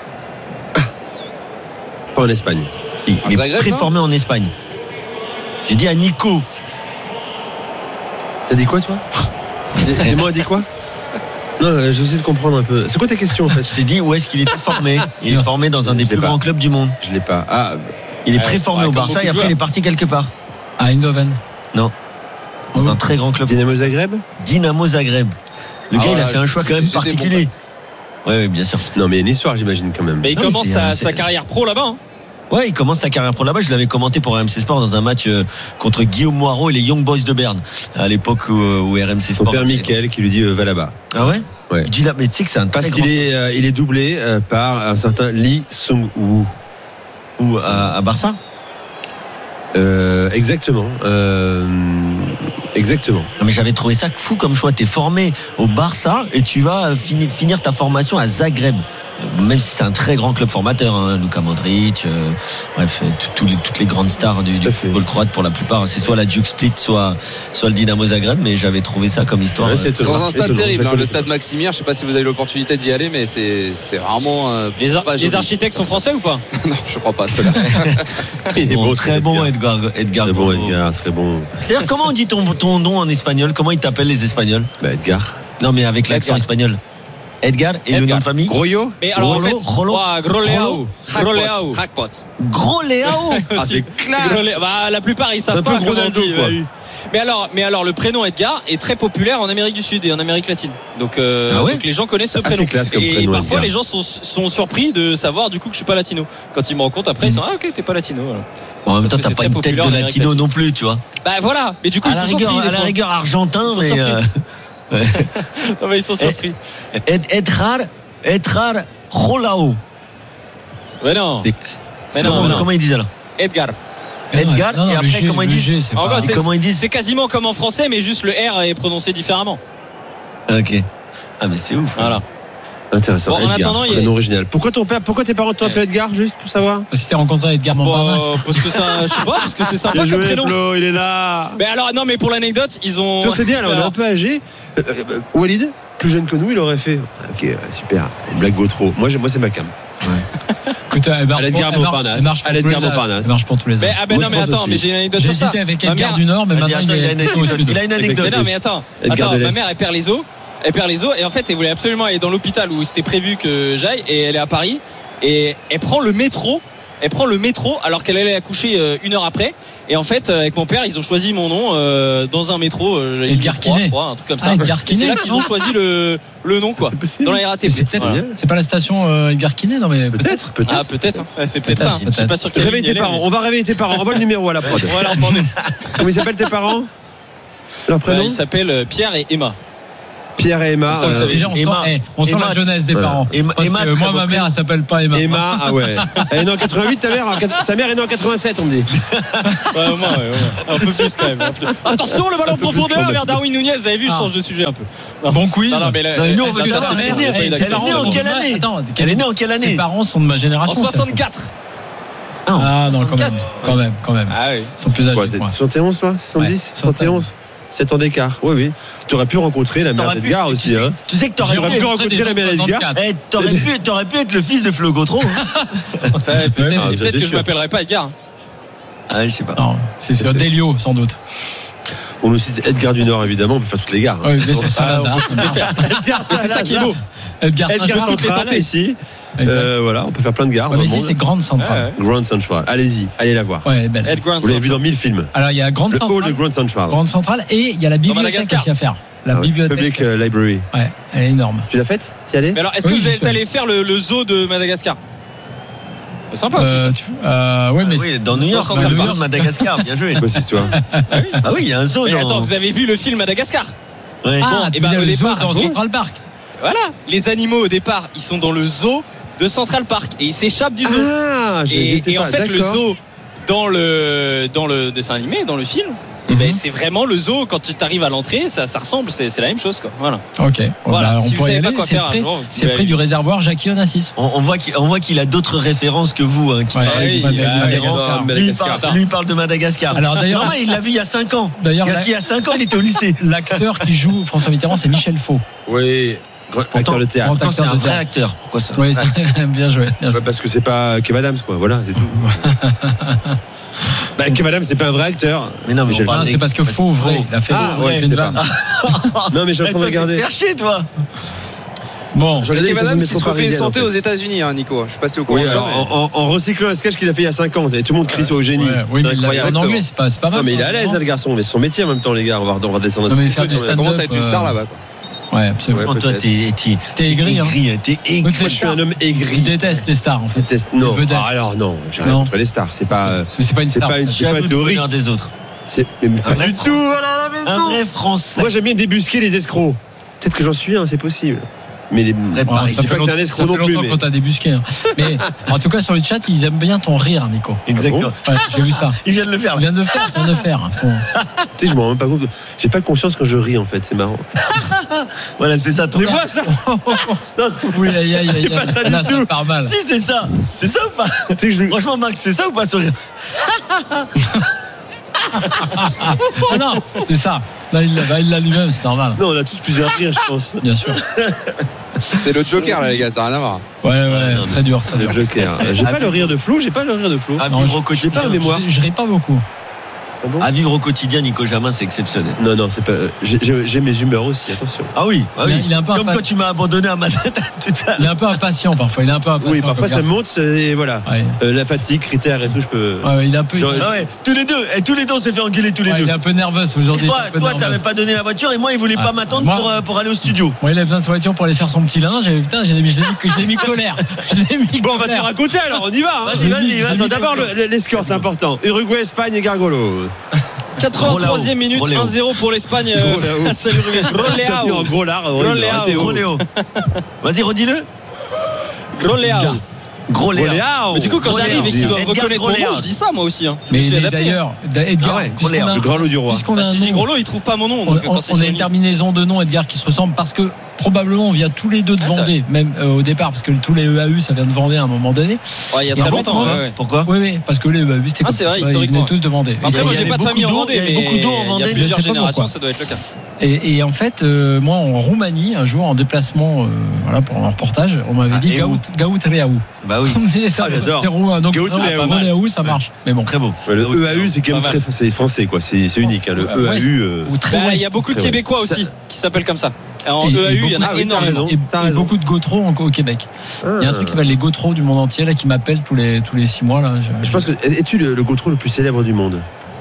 Speaker 7: Pas en Espagne.
Speaker 11: Il est Zagreb, très formé en Espagne. J'ai dit à Nico.
Speaker 7: T'as dit quoi toi? Et moi, dit quoi? Non, je vais essayer de comprendre un peu. C'est quoi ta question en fait?
Speaker 11: Je t'ai dit où est-ce qu'il était formé. Il est formé dans un des plus grands clubs du monde.
Speaker 7: Je l'ai pas. Ah,
Speaker 11: il est préformé ouais, au Barça et après il est parti quelque part.
Speaker 10: À Eindhoven.
Speaker 11: Non. Dans oh. un très grand club.
Speaker 7: Dynamo Zagreb.
Speaker 11: Dynamo Zagreb. Le ah gars, ouais, il a fait un choix quand même particulier. Bon, ouais, bien sûr.
Speaker 7: Non, mais il y a une histoire, j'imagine quand même.
Speaker 8: Mais il non, commence mais sa, sa carrière pro là-bas. Hein.
Speaker 11: Ouais, il commence sa carrière pro là-bas. Je l'avais commenté pour R M C Sport dans un match contre Guillaume Moirot et les Young Boys de Berne à l'époque où, où R M C Sport.
Speaker 7: Son père Michael qui lui dit euh, va là-bas.
Speaker 11: Ah ouais.
Speaker 7: Ouais.
Speaker 11: Il dit là, mais tu sais que c'est un
Speaker 7: parce qu'il est, euh, il est doublé euh, par un certain Lee Sung-woo.
Speaker 11: Ou à, à Barça.
Speaker 7: Euh, exactement. Euh, exactement.
Speaker 11: Non mais j'avais trouvé ça fou comme choix. T'es formé au Barça et tu vas finir, finir ta formation à Zagreb. Même si c'est un très grand club formateur, hein, Luka Modric, euh, bref, tout, les, toutes les grandes stars du, du football croate pour la plupart, c'est soit la Duke Split, soit, soit le Dynamo Zagreb, mais j'avais trouvé ça comme histoire.
Speaker 9: Ouais, c'est dans un stade terrible, hein, le stade Maximir, je sais pas si vous avez l'opportunité d'y aller, mais c'est, c'est vraiment. Euh,
Speaker 8: les, ar- les architectes sont français ou pas?
Speaker 9: Non, je crois pas, ceux-là.
Speaker 11: Très bon, très bon Edgar. Edgar,
Speaker 7: très bon Edgar, très bon.
Speaker 11: D'ailleurs, comment on dit ton, ton nom en espagnol? Comment ils t'appellent les Espagnols?
Speaker 7: Bah, Edgar.
Speaker 11: Non, mais avec l'accent espagnol. Edgar et Edgar. Le nom de famille
Speaker 7: Groyo.
Speaker 8: Mais alors Rolo, en fait
Speaker 11: Rolo,
Speaker 8: oh, Groleao Groleao
Speaker 11: Groleao
Speaker 8: ah, c'est classe. Grole... Bah, la plupart ils savent pas comment on dit. Mais alors, mais alors le prénom Edgar est très populaire en Amérique du Sud et en Amérique latine. Donc, euh, ah ouais donc les gens connaissent ce prénom.
Speaker 7: Classe comme
Speaker 8: et
Speaker 7: prénom,
Speaker 8: parfois
Speaker 7: Edgar.
Speaker 8: Les gens sont, sont surpris de savoir du coup que je suis pas latino. Quand ils me rencontrent après, ils sont ah ok t'es pas latino. Voilà.
Speaker 11: Bon, en même temps, t'as pas une tête de latino non plus, tu vois.
Speaker 8: Bah voilà. Mais du coup,
Speaker 11: à la rigueur, à la rigueur argentin, mais.
Speaker 8: Ouais. Non mais ils sont surpris.
Speaker 11: Ed, Edgar, Edgar Rolao.
Speaker 8: Mais non.
Speaker 11: C'est,
Speaker 8: mais
Speaker 11: comment,
Speaker 8: non, mais non.
Speaker 11: comment ils disent alors?
Speaker 8: Edgar.
Speaker 11: Edgar non, non, et après G, comment ils disent
Speaker 10: G, c'est,
Speaker 8: pas... c'est,
Speaker 11: comment ils disent
Speaker 8: c'est quasiment comme en français mais juste le R est prononcé différemment.
Speaker 11: Ok. Ah mais c'est ouf.
Speaker 8: Voilà.
Speaker 7: Intéressant.
Speaker 8: Bon, en
Speaker 7: Edgar,
Speaker 8: attendant, il
Speaker 7: est
Speaker 8: a...
Speaker 7: original. Pourquoi ton père, pourquoi tes parents t'ont appelé Edgar, juste pour savoir?
Speaker 10: Parce que t'es rencontré Edgar Montparnasse.
Speaker 8: Bon, parce que ça, je sais pas, parce que c'est sympa comme
Speaker 7: joué,
Speaker 8: prénom.
Speaker 7: Flo, il est là.
Speaker 8: Mais alors, non, mais pour l'anecdote, ils ont.
Speaker 7: Toi, c'est bien, alors, on est un peu âgé. Euh, euh, Walid, plus jeune que nous, il aurait fait. Ok, super. Blague Gautreau. Moi, moi, c'est ma cam.
Speaker 10: Ouais. Écoute, elle marche,
Speaker 7: pour, elle marche, elle marche, pour
Speaker 10: elle
Speaker 7: tous les âges.
Speaker 10: Elle marche pour tous les âges.
Speaker 8: Mais, ah ben non, mais attends, mais j'ai une anecdote sur ça.
Speaker 10: J'hésitais avec Edgar du Nord, mais maintenant il est plutôt au sud.
Speaker 11: Il a une anecdote.
Speaker 8: Mais non, mais attends, attends, ma mère, elle perd les os. Elle perd les os et en fait, elle voulait absolument aller dans l'hôpital où c'était prévu que j'aille et elle est à Paris et elle prend le métro. Elle prend le métro alors qu'elle allait accoucher une heure après. Et en fait, avec mon père, ils ont choisi mon nom euh, dans un métro. Euh,
Speaker 10: Edgar Quinet,
Speaker 8: je crois, un truc comme ça.
Speaker 10: Ah, Edgar Quinet,
Speaker 8: c'est là qu'ils ont choisi le, le nom, quoi. Dans la R A T P.
Speaker 10: C'est peut-être, voilà. C'est pas la station euh, Edgar Quinet, non mais
Speaker 7: peut-être, peut-être.
Speaker 8: Ah, peut-être. Hein. C'est peut-être, peut-être ça. Peut-être. Je suis pas sûr qu'il
Speaker 7: réveille tes parents. On va réveiller tes parents. Envoie le numéro à la prod.
Speaker 8: On va leur demander.
Speaker 7: Comment ils s'appellent tes parents? Leur prénom?
Speaker 8: Bah, ils s'appellent Pierre et Emma.
Speaker 7: Pierre et Emma.
Speaker 10: Ça, euh, déjà, on
Speaker 11: Emma,
Speaker 10: sent, hey, on
Speaker 11: Emma,
Speaker 10: sent la jeunesse des
Speaker 11: voilà.
Speaker 10: parents.
Speaker 11: Emma,
Speaker 10: Parce
Speaker 11: Emma,
Speaker 10: que moi, ma mère, elle s'appelle pas Emma.
Speaker 7: Emma, ah ouais. Elle est née en quatre-vingt-huit, ta mère. Sa mère est née en quatre-vingt-sept, on me dit.
Speaker 8: Ouais, au moins, ouais, ouais. Un peu plus quand même. Attention, le ballon en profondeur vers Darwin Nunez. Vous avez vu, je change de sujet un peu.
Speaker 10: Non. Bon quiz.
Speaker 11: Non, non, mais là, non, nous, on veut savoir, elle est née en quelle année? Attends, elle est née en quelle année?
Speaker 10: Ses parents sont de ma génération.
Speaker 8: En soixante-quatre.
Speaker 10: Ah non, quand même. Quand même, quand même.
Speaker 8: Ah oui.
Speaker 10: Ils sont plus âgés.
Speaker 7: T'es soixante et onze, toi? soixante-dix? soixante et onze? sept ans d'écart. Oui, oui. Tu aurais pu rencontrer la mère d'Edgar aussi.
Speaker 11: Tu,
Speaker 7: hein.
Speaker 11: tu sais que tu aurais pu,
Speaker 7: pu rencontrer la mère d'Edgar.
Speaker 11: Eh, t'aurais pu, t'aurais pu être le fils de Flo Gautreau.
Speaker 8: Hein. Ça, peut-être ouais, ah, peut-être que sûr. Je m'appellerai pas Edgar.
Speaker 11: Ah, je sais pas.
Speaker 10: Non, c'est sur Delio, sans doute.
Speaker 7: On nous cite Edgar du Nord, évidemment. On peut faire toutes les gares.
Speaker 10: Oui, mais c'est ça,
Speaker 7: Edgar,
Speaker 8: c'est ça qui est beau.
Speaker 10: Edgar,
Speaker 7: Edgar Central, ici. Euh, voilà, on peut faire plein de gares.
Speaker 10: Ouais, mais ici, c'est Grande Centrale.
Speaker 7: Ouais, ouais. Grand Central. Allez-y, allez la voir.
Speaker 10: Ouais, belle.
Speaker 7: Vous l'avez vu dans mille films.
Speaker 10: Alors, il y a Grande
Speaker 7: le
Speaker 10: Centrale.
Speaker 7: hall de Grand Central.
Speaker 10: Grande Centrale et il y a la bibliothèque aussi à faire. La
Speaker 7: ah ouais.
Speaker 10: bibliothèque.
Speaker 7: Public uh, Library.
Speaker 10: Ouais, elle est énorme.
Speaker 7: Tu l'as faite? Tu y allais?
Speaker 8: Mais alors, est-ce oui, que vous êtes allé faire le, le zoo de Madagascar? C'est sympa aussi.
Speaker 10: Euh,
Speaker 8: ça.
Speaker 10: Tu... Euh, ouais, mais
Speaker 11: ah oui, dans New York,
Speaker 10: dans
Speaker 11: New York, Madagascar, bien joué.
Speaker 7: Quoi, cette histoire?
Speaker 11: Ah oui, ah oui, il y a un zoo.
Speaker 8: Mais
Speaker 11: dans...
Speaker 8: attends, vous avez vu le film Madagascar?
Speaker 11: Ouais.
Speaker 10: Ah,
Speaker 8: bon,
Speaker 10: tu
Speaker 8: et ben,
Speaker 10: veux
Speaker 8: au
Speaker 10: le
Speaker 8: départ,
Speaker 10: zoo dans
Speaker 8: bon,
Speaker 10: Central Park.
Speaker 8: Voilà, les animaux au départ, ils sont dans le zoo de Central Park et ils s'échappent du zoo.
Speaker 7: Ah,
Speaker 8: et, et
Speaker 7: pas,
Speaker 8: en fait,
Speaker 7: d'accord.
Speaker 8: le zoo dans le dans le dessin animé, dans le film. Mm-hmm. Ben, c'est vraiment le zoo. Quand tu arrives à l'entrée, ça, ça ressemble, c'est, c'est la même chose, quoi. Voilà.
Speaker 10: Ok.
Speaker 8: Voilà.
Speaker 10: Bah, on
Speaker 8: si vous
Speaker 10: pourrait y
Speaker 8: savez
Speaker 10: aller.
Speaker 8: pas quoi
Speaker 10: C'est
Speaker 8: faire
Speaker 10: près,
Speaker 8: un jour,
Speaker 10: c'est près du réservoir Jackie Onassis.
Speaker 11: On, on voit qu'il, on voit qu'il a d'autres références que vous. Hein, qui
Speaker 10: ouais,
Speaker 11: parlent,
Speaker 10: oui,
Speaker 11: qui
Speaker 10: il a, Madagascar.
Speaker 11: Lui, il parle, lui, il parle de Madagascar. Alors d'ailleurs, non, il l'a vu il y a cinq ans. D'ailleurs, parce qu'il y a cinq ans, il était au lycée.
Speaker 10: L'acteur qui joue François Mitterrand, c'est Michel Faux.
Speaker 7: Oui. Pourtant, acteur de théâtre.
Speaker 11: Pourtant, c'est un vrai théâtre. Acteur. Pourquoi ça?
Speaker 10: Oui, bien joué. Bien joué.
Speaker 7: Parce que c'est pas Kev Adams, quoi. Voilà, c'est tout. Bah, Kev Adams, c'est pas un vrai acteur.
Speaker 11: Mais non, mais
Speaker 10: on parle, c'est parce que faux, vrai. Il a fait,
Speaker 7: ah,
Speaker 10: ouais, fait une vanne.
Speaker 7: Non, mais je suis en train de regarder.
Speaker 11: Perché, toi.
Speaker 9: Bon, Kev Adams qui se refait une santé aux États-Unis, hein, Nico. Je sais pas si tu es au courant de ça.
Speaker 7: En, en, en recyclant un sketch qu'il a fait il y a cinq ans, et tout le monde crie ouais, au génie.
Speaker 10: Ouais, oui, mais il a en anglais, c'est pas, c'est pas mal.
Speaker 7: Non, mais il est à l'aise, le garçon. Mais c'est son métier en même temps, les gars. On va, on va descendre.
Speaker 10: Non, mais faire du stand-up.
Speaker 9: Il commence à être une star là-bas, quoi.
Speaker 10: Ouais, absolument.
Speaker 11: Ouais, toi, t'es, t'es,
Speaker 10: t'es aigri.
Speaker 11: aigri hein. T'es aigri.
Speaker 7: Moi, je suis un homme aigri.
Speaker 10: Il déteste les stars, en fait.
Speaker 7: Déteste. Non. Ah, alors, non. J'ai rien contre les stars. C'est pas.
Speaker 10: Mais c'est pas une star.
Speaker 7: C'est pas une, c'est pas une théorie.
Speaker 11: des autres.
Speaker 7: C'est pas du tout.
Speaker 11: Un vrai français.
Speaker 7: Moi, j'aime bien débusquer les escrocs. Peut-être que j'en suis un, c'est possible. Mais les
Speaker 10: ouais, ça fait, long, un ça fait longtemps plus, mais... quand t'as débusqué. Hein. Mais en tout cas sur le chat ils aiment bien ton rire, Nico.
Speaker 11: Exactement.
Speaker 10: Ouais, j'ai vu ça.
Speaker 11: Il vient de le faire.
Speaker 10: Il vient de le faire. Il vient de le faire. Ton...
Speaker 7: tu sais, je m'en rends même pas compte. J'ai pas conscience quand je ris en fait. C'est marrant.
Speaker 11: Voilà, c'est ça.
Speaker 7: C'est moi ça.
Speaker 10: Non, oui, aïe, aïe, aïe.
Speaker 7: C'est pas ça du
Speaker 10: là,
Speaker 7: tout.
Speaker 10: Ça part mal.
Speaker 11: Si, c'est ça. C'est ça ou pas je... Franchement, Max, c'est ça ou pas sourire?
Speaker 10: Ah non, c'est ça. Là, il l'a, il l'a lui-même, c'est normal.
Speaker 7: Non, on a tous plusieurs rires, je pense.
Speaker 10: Bien sûr.
Speaker 9: C'est le Joker, là, les gars, ça n'a rien à voir.
Speaker 10: Ouais, ouais, non, très dur, très
Speaker 7: le
Speaker 10: dur.
Speaker 7: Le Joker. J'ai pas le rire de Flo, j'ai pas le rire de Flo.
Speaker 11: À vivre au
Speaker 7: quotidien. J'ai pas la mémoire.
Speaker 10: Je, je ris pas beaucoup.
Speaker 7: Ah bon?
Speaker 11: À vivre au quotidien, Nico Jamin, c'est exceptionnel.
Speaker 7: Non, non, c'est pas. J'ai, j'ai mes humeurs aussi, attention.
Speaker 11: Ah oui, ah oui.
Speaker 10: Il est un peu
Speaker 11: comme
Speaker 10: impa...
Speaker 11: quand tu m'as abandonné à ma tête tout à l'heure.
Speaker 10: Il est un peu impatient parfois. Il est un peu impatient.
Speaker 7: Oui, parfois ça monte et voilà. Ouais. Euh, la fatigue, critères et tout, je peux.
Speaker 10: Ouais, ouais, il est un peu.
Speaker 11: Genre, ah ouais, tous les deux, et tous les deux, on s'est fait engueuler tous les
Speaker 10: ouais,
Speaker 11: deux.
Speaker 10: Il est un peu nerveux aujourd'hui.
Speaker 11: Toi, toi t'avais pas donné la voiture et moi, il voulait ah, pas m'attendre moi, pour, euh, pour aller au studio.
Speaker 10: Moi, il a besoin de sa voiture pour aller faire son petit linge. Et putain, je l'ai mis, je l'ai mis, je l'ai mis colère. Je l'ai mis
Speaker 7: bon, on va te raconter alors, on y va. Hein.
Speaker 11: Vas-y, vas-y, vas-y.
Speaker 7: Attends, d'abord le, les scores, c'est important. Uruguay, Espagne et Gargolo.
Speaker 8: quatre-vingt-troisième minute, un zéro pour l'Espagne. Euh, salut Roléao.
Speaker 7: Gros lard.
Speaker 8: Roléao.
Speaker 11: Vas-y, redis-le.
Speaker 8: Roléao.
Speaker 11: Gros Léao.
Speaker 8: Mais du coup, quand Gros j'arrive et qu'ils doivent reconnaître mon nom, je dis ça moi aussi. Hein.
Speaker 10: Mais il est d'ailleurs, Edgar,
Speaker 11: ah ouais,
Speaker 7: le grand lot du roi.
Speaker 10: Puisqu'on a
Speaker 8: bah, si je dis Gros lot, il trouve pas mon nom.
Speaker 10: On,
Speaker 8: donc,
Speaker 10: on,
Speaker 8: quand
Speaker 10: on a une terminaison de nom, Edgar, qui se ressemble parce que probablement on vient tous les deux de
Speaker 8: Ah,
Speaker 10: Vendée, même euh, au départ, parce que tous les E A U ça vient de Vendée à un moment donné.
Speaker 8: Ouais, il y a
Speaker 10: Et
Speaker 8: très
Speaker 10: en fait,
Speaker 8: longtemps.
Speaker 10: moi,
Speaker 8: ouais, ouais.
Speaker 11: Pourquoi?
Speaker 10: Oui, oui, parce que les E A U c'était
Speaker 8: Ah,
Speaker 10: comme
Speaker 8: c'est vrai,
Speaker 10: ça. Ils
Speaker 8: historiquement.
Speaker 10: venaient tous de Vendée.
Speaker 8: Après, moi,
Speaker 11: il y
Speaker 8: j'ai
Speaker 11: avait
Speaker 8: pas de
Speaker 11: beaucoup
Speaker 8: famille en
Speaker 11: d'eau,
Speaker 8: Vendée,
Speaker 11: il y avait
Speaker 8: mais
Speaker 11: beaucoup d'eau en
Speaker 8: il y
Speaker 11: Vendée,
Speaker 8: a
Speaker 11: je
Speaker 8: plusieurs
Speaker 10: sais pas
Speaker 8: générations,
Speaker 10: pourquoi.
Speaker 8: ça doit être le cas.
Speaker 10: Et, et en fait, euh, moi en Roumanie, un jour en déplacement, euh, voilà pour un reportage, on m'avait
Speaker 11: Ah,
Speaker 10: dit
Speaker 11: et
Speaker 10: Gaout, Gaout Reaou.
Speaker 11: Bah oui.
Speaker 10: On me disait ça,
Speaker 11: Ah, j'adore.
Speaker 10: c'est roumain. Donc
Speaker 7: Gaout Reaou.
Speaker 10: Reaou, ça marche. Mais bon,
Speaker 11: Très beau.
Speaker 7: Ouais, le E A U, c'est quand même
Speaker 8: Pas
Speaker 7: très
Speaker 8: mal.
Speaker 7: c'est français, quoi. C'est c'est unique. Hein. Le
Speaker 10: Ouais,
Speaker 7: E A U. euh,
Speaker 10: ou très
Speaker 8: Bah, Il
Speaker 10: ouest.
Speaker 8: y a beaucoup de
Speaker 7: Très
Speaker 8: Québécois
Speaker 7: ouest.
Speaker 8: aussi qui s'appellent comme ça. En
Speaker 10: Et-
Speaker 8: E A U,
Speaker 10: et
Speaker 8: il y en
Speaker 10: beaucoup-
Speaker 8: a
Speaker 7: Ah oui, t'as
Speaker 8: énormément.
Speaker 7: raison.
Speaker 10: Et,
Speaker 7: T'as
Speaker 10: et
Speaker 7: raison.
Speaker 10: beaucoup de Gautreaux en- au Québec. Il y a un truc qui s'appelle les Gautreaux du monde entier là qui m'appellent tous les tous les six mois là.
Speaker 7: Je pense que es-tu le, le Gautreau le plus célèbre du monde?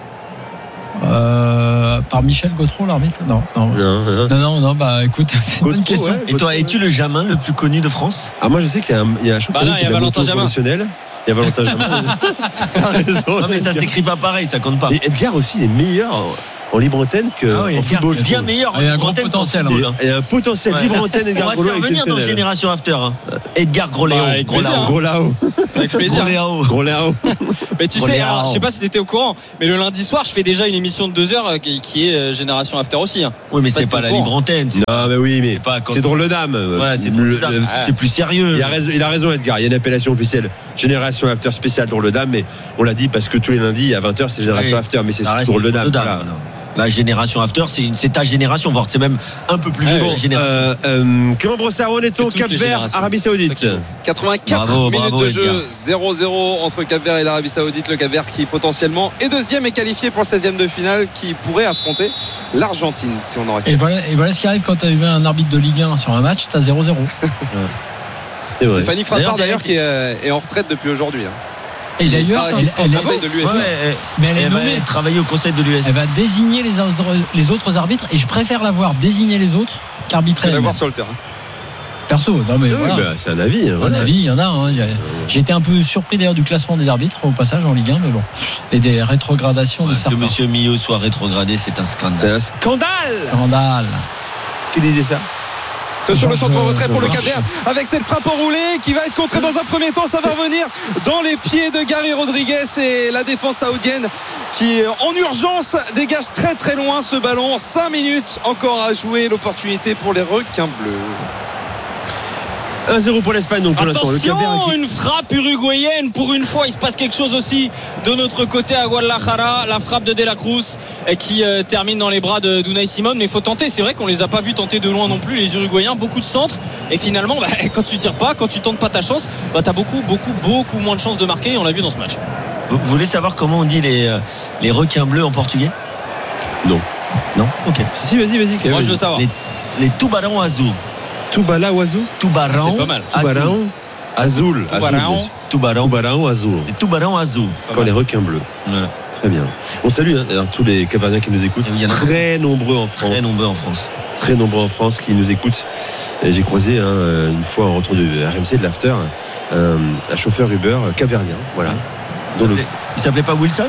Speaker 10: Euh, par Michel Gautreau l'arbitre. Non, non.
Speaker 7: Non, non.
Speaker 10: Non, non, non, bah écoute, c'est une bonne
Speaker 7: Gautreau,
Speaker 10: question.
Speaker 7: ouais.
Speaker 11: Et toi, es-tu le Jamin le plus connu de France?
Speaker 7: Ah, moi je sais qu'il y a un, il y a un championnat
Speaker 8: Bah là, il y a
Speaker 7: qui est
Speaker 8: Valentin
Speaker 7: moto
Speaker 8: Jamin.
Speaker 7: professionnel. Il y a Valentin Jamin. T'as raison.
Speaker 11: Non, mais ça
Speaker 7: Edgar.
Speaker 11: s'écrit pas pareil, ça compte pas.
Speaker 7: Et Edgar aussi, il est meilleur en, en libre antenne que
Speaker 11: Ah oui,
Speaker 7: en
Speaker 11: Edgar,
Speaker 7: football.
Speaker 11: bien meilleur.
Speaker 10: Il y a un
Speaker 11: en
Speaker 10: grand
Speaker 11: antenne qu'en
Speaker 10: potentiel,
Speaker 11: football,
Speaker 10: hein.
Speaker 11: hein.
Speaker 7: Il y a un potentiel
Speaker 11: Ouais.
Speaker 7: libre antenne,
Speaker 11: On
Speaker 7: Edgar
Speaker 11: va
Speaker 7: Grolot
Speaker 11: faire venir dans
Speaker 7: exceptionnel.
Speaker 11: Génération After. Hein. Edgar Groléo.
Speaker 8: Bah, avec plaisir,
Speaker 11: Groléo.
Speaker 7: Gros Lao.
Speaker 8: Avec plaisir.
Speaker 11: Groléo.
Speaker 7: Gros Lao.
Speaker 8: Mais tu
Speaker 11: Gros
Speaker 8: sais,
Speaker 11: Léa.
Speaker 8: alors, je sais pas si t'étais au courant, mais le lundi soir, je fais déjà une émission de deux heures euh, qui, qui est euh, Génération After aussi. hein.
Speaker 11: Oui, mais
Speaker 8: Pas
Speaker 11: c'est
Speaker 8: si
Speaker 11: pas
Speaker 8: t'es
Speaker 11: la
Speaker 8: au courant.
Speaker 11: libre antenne. C'est
Speaker 7: Non, mais oui, mais
Speaker 11: pas quand-
Speaker 7: c'est drôle de dame.
Speaker 11: Voilà, c'est
Speaker 7: Le-
Speaker 11: drôle de
Speaker 7: le-
Speaker 11: dame. C'est plus sérieux.
Speaker 7: Il a, raison, il a raison, Edgar. Il y a une appellation officielle Génération After spéciale drôle de dame, mais on l'a dit parce que tous les lundis à vingt heures c'est Génération
Speaker 11: Oui.
Speaker 7: After, mais c'est
Speaker 11: Ça reste
Speaker 7: drôle de dame. voilà.
Speaker 11: voilà. La Génération After, c'est une- c'est ta génération, voire c'est même un peu plus vieux
Speaker 7: Bon,
Speaker 11: que la génération.
Speaker 7: euh, euh, Clément Brossard, où en est-on?
Speaker 8: C'est toutes
Speaker 7: Cap
Speaker 8: les
Speaker 7: Vert,
Speaker 8: générations.
Speaker 7: Arabie Saoudite.
Speaker 8: Exactement.
Speaker 9: quatre-vingt-quatre
Speaker 11: Bravo,
Speaker 9: minutes
Speaker 11: bravo,
Speaker 9: de jeu,
Speaker 11: Edgar.
Speaker 9: zéro zéro entre Cap-Vert et l'Arabie Saoudite. Le Cap-Vert qui potentiellement est deuxième et qualifié pour le seizième de finale, qui pourrait affronter l'Argentine si on en reste.
Speaker 10: Et voilà, et voilà ce qui arrive quand tu as eu un arbitre de Ligue un sur un match, tu as zéro zéro.
Speaker 7: C'est vrai.
Speaker 9: Stéphanie Frappard
Speaker 11: D'ailleurs,
Speaker 9: d'ailleurs qui est, est en retraite depuis aujourd'hui. hein.
Speaker 10: Et
Speaker 9: Qui
Speaker 10: d'ailleurs,
Speaker 9: sera- qui sera au
Speaker 10: elle, elle
Speaker 9: conseil
Speaker 10: est,
Speaker 9: de l'U E F A.
Speaker 11: Ouais, elle-
Speaker 10: mais elle est
Speaker 11: elle va
Speaker 10: nommée.
Speaker 11: travailler au conseil de l'U S.
Speaker 10: Elle va désigner les autres, les autres arbitres et je préfère la voir désigner les autres qu'arbitrer.
Speaker 9: Que d'avoir
Speaker 10: elle-même.
Speaker 9: sur le terrain.
Speaker 10: Perso, non mais
Speaker 7: Oui,
Speaker 10: voilà.
Speaker 7: bah, c'est un avis. hein,
Speaker 10: À
Speaker 7: voilà.
Speaker 10: mon avis, il y en a. Hein. J'ai- J'ai été un peu surpris d'ailleurs du classement des arbitres au passage en Ligue un, mais bon. Et des rétrogradations de
Speaker 11: Que
Speaker 10: certains.
Speaker 11: Monsieur Millot soit rétrogradé, c'est un
Speaker 7: C'est
Speaker 11: scandale.
Speaker 7: un scandale.
Speaker 10: Scandale.
Speaker 7: Qui disait ça?
Speaker 9: Attention le
Speaker 10: Georges-
Speaker 9: centre retrait pour le
Speaker 10: Georges-
Speaker 9: Cap-Vert avec cette frappe enroulée qui va être contrée dans un premier temps. Ça va revenir dans les pieds de Gary Rodriguez et la défense saoudienne qui en urgence dégage très très loin ce ballon. cinq minutes encore à jouer, l'opportunité pour les requins bleus.
Speaker 7: un zéro pour l'Espagne, donc pour l'instant. Le Cap Vert
Speaker 8: Attention,
Speaker 7: qui-
Speaker 8: une frappe uruguayenne. Pour une fois, il se passe quelque chose aussi de notre côté à Guadalajara. La frappe de De La Cruz euh, qui euh, termine dans les bras de d'Unai Simon. Mais il faut tenter. C'est vrai qu'on les a pas vus tenter de loin non plus, les Uruguayens. Beaucoup de centres. Et finalement, bah, quand tu tires pas, quand tu tentes pas ta chance, bah, tu as beaucoup, beaucoup, beaucoup moins de chances de marquer. Et on l'a vu dans ce match.
Speaker 11: Vous vous voulez savoir comment on dit les, euh, les requins bleus en portugais?
Speaker 7: Non.
Speaker 11: Non. Ok.
Speaker 7: Si, si, vas-y, vas-y.
Speaker 8: Moi, je veux savoir.
Speaker 11: Les, les tubarão azul.
Speaker 7: Toubala Oiseau.
Speaker 11: Tubarão.
Speaker 8: C'est pas mal.
Speaker 11: azul.
Speaker 7: Tubarão Azul.
Speaker 8: Tubarão.
Speaker 7: Azul.
Speaker 11: Tubarão.
Speaker 7: Tubarão Azul.
Speaker 11: Les tubarão azul.
Speaker 7: Quand les requins bleus.
Speaker 11: Voilà.
Speaker 7: Très bien. On salue hein, d'ailleurs tous les Caverdiens qui nous écoutent.
Speaker 11: Il y en a
Speaker 7: très nombreux en France.
Speaker 11: Très nombreux en France.
Speaker 7: Très nombreux en France qui nous écoutent. Et j'ai croisé hein, une fois en retour du R M C de l'After un, un chauffeur Uber caverdien. Voilà. Dont le...
Speaker 11: Il s'appelait pas Wilson?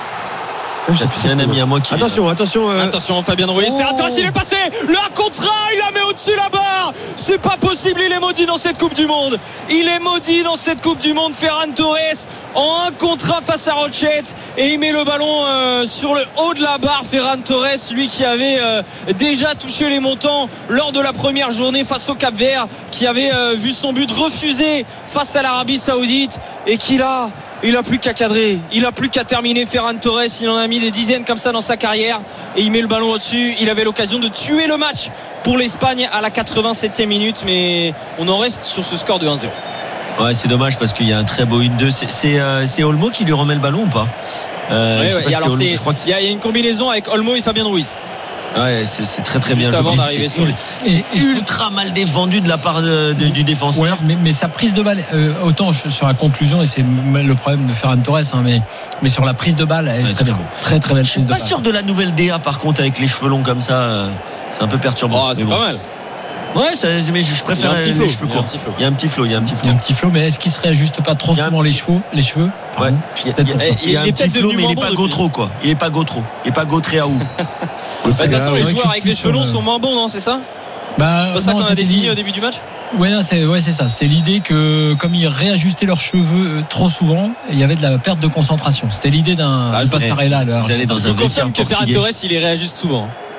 Speaker 11: C'est un ami à moi qui.
Speaker 7: Attention, attention. euh,
Speaker 8: Attention, Fabien Ruiz.
Speaker 7: Oh.
Speaker 8: Ferran Torres, il est passé. Le contrat, il la met au-dessus la barre. C'est pas possible. Il est maudit dans cette Coupe du Monde. Il est maudit dans cette Coupe du Monde. Ferran Torres en un contrat face à Rochette et il met le ballon euh, sur le haut de la barre. Ferran Torres, lui qui avait euh, déjà touché les montants lors de la première journée face au Cap-Vert, qui avait euh, vu son but refusé face à l'Arabie Saoudite et qui là. Il a plus qu'à cadrer, il a plus qu'à terminer. Ferran Torres, il en a mis des dizaines comme ça dans sa carrière et il met le ballon au-dessus. Il avait l'occasion de tuer le match pour l'Espagne à la quatre-vingt-septième minute, mais on en reste sur ce score de un zéro.
Speaker 11: Ouais, c'est dommage parce qu'il y a un très beau une deux. C'est, c'est, euh, c'est Olmo qui lui remet le ballon ou pas? Euh,
Speaker 8: Ouais,
Speaker 11: je sais
Speaker 8: ouais.
Speaker 11: pas
Speaker 8: Et
Speaker 11: si
Speaker 8: alors
Speaker 11: Olmo-
Speaker 8: c'est-
Speaker 11: je crois que
Speaker 8: il y, a il y a une combinaison avec Olmo et Fabien Ruiz.
Speaker 11: Ouais, c'est, c'est très très
Speaker 8: Juste
Speaker 11: bien
Speaker 8: avant
Speaker 11: joué.
Speaker 8: d'arriver
Speaker 11: C'est
Speaker 8: sur
Speaker 11: ul-
Speaker 10: Et, et je-
Speaker 11: ultra mal défendu de la part de- de- du défenseur.
Speaker 10: Ouais, mais, mais sa prise de balle, euh, autant je- sur la conclusion, et c'est m- le problème de Ferran Torres, hein, mais, mais sur la prise de balle, elle est
Speaker 11: Ouais,
Speaker 10: très
Speaker 11: très
Speaker 10: bien.
Speaker 11: bon.
Speaker 10: Très très belle
Speaker 11: Je suis
Speaker 10: prise de
Speaker 11: pas
Speaker 10: balle.
Speaker 11: sûr de la nouvelle D A par contre avec les cheveux longs comme ça. euh, C'est un peu perturbant.
Speaker 8: Oh, c'est
Speaker 11: Mais bon.
Speaker 8: pas mal.
Speaker 11: Ouais, ça- mais je je préfère
Speaker 8: Il y a un petit
Speaker 11: les
Speaker 8: flow.
Speaker 11: cheveux
Speaker 8: Il y a un
Speaker 11: courts.
Speaker 8: petit flow.
Speaker 11: Il y a un petit flow. Il y a un petit
Speaker 10: Il y
Speaker 11: flow.
Speaker 10: a un petit flot, mais est-ce qu'il se réajuste pas trop
Speaker 11: Il y a un-
Speaker 10: souvent les cheveux, les cheveux
Speaker 11: Ouais.
Speaker 10: Pardon.
Speaker 11: Il y a-
Speaker 10: Peut-être
Speaker 11: il y a-
Speaker 10: pour ça.
Speaker 11: il y a
Speaker 8: Il est
Speaker 11: un petit
Speaker 8: peut-être
Speaker 11: flow,
Speaker 8: devenu
Speaker 11: mais il
Speaker 8: moins
Speaker 11: est
Speaker 8: bon
Speaker 11: pas
Speaker 8: depuis.
Speaker 11: Gautreau quoi. Il est pas Gautreau. Il est pas Gautréaou.
Speaker 8: Bah, de toute façon,
Speaker 10: Ouais,
Speaker 8: les
Speaker 10: ouais,
Speaker 8: joueurs
Speaker 10: tu
Speaker 8: avec les
Speaker 10: pousses
Speaker 8: cheveux longs
Speaker 10: sur
Speaker 8: sont
Speaker 10: le-
Speaker 8: moins bons, non? C'est ça?
Speaker 10: Bah,
Speaker 8: C'est pas ça
Speaker 10: non,
Speaker 8: qu'on a
Speaker 10: c'était
Speaker 8: défini
Speaker 10: dit-
Speaker 8: au début du match?
Speaker 10: Ouais, non, c'est ouais, c'est ça. C'était l'idée que comme ils réajustaient leurs cheveux euh, trop souvent, il y avait de la perte de concentration. C'était l'idée d'un
Speaker 8: Ah,
Speaker 10: d'un
Speaker 8: je-
Speaker 10: Passarella. là.
Speaker 11: Vous allez dans
Speaker 8: Je
Speaker 11: un
Speaker 8: vous confirme
Speaker 11: vestiaire
Speaker 8: que Ferran
Speaker 11: portugais.
Speaker 8: Torres, il les réajuste souvent.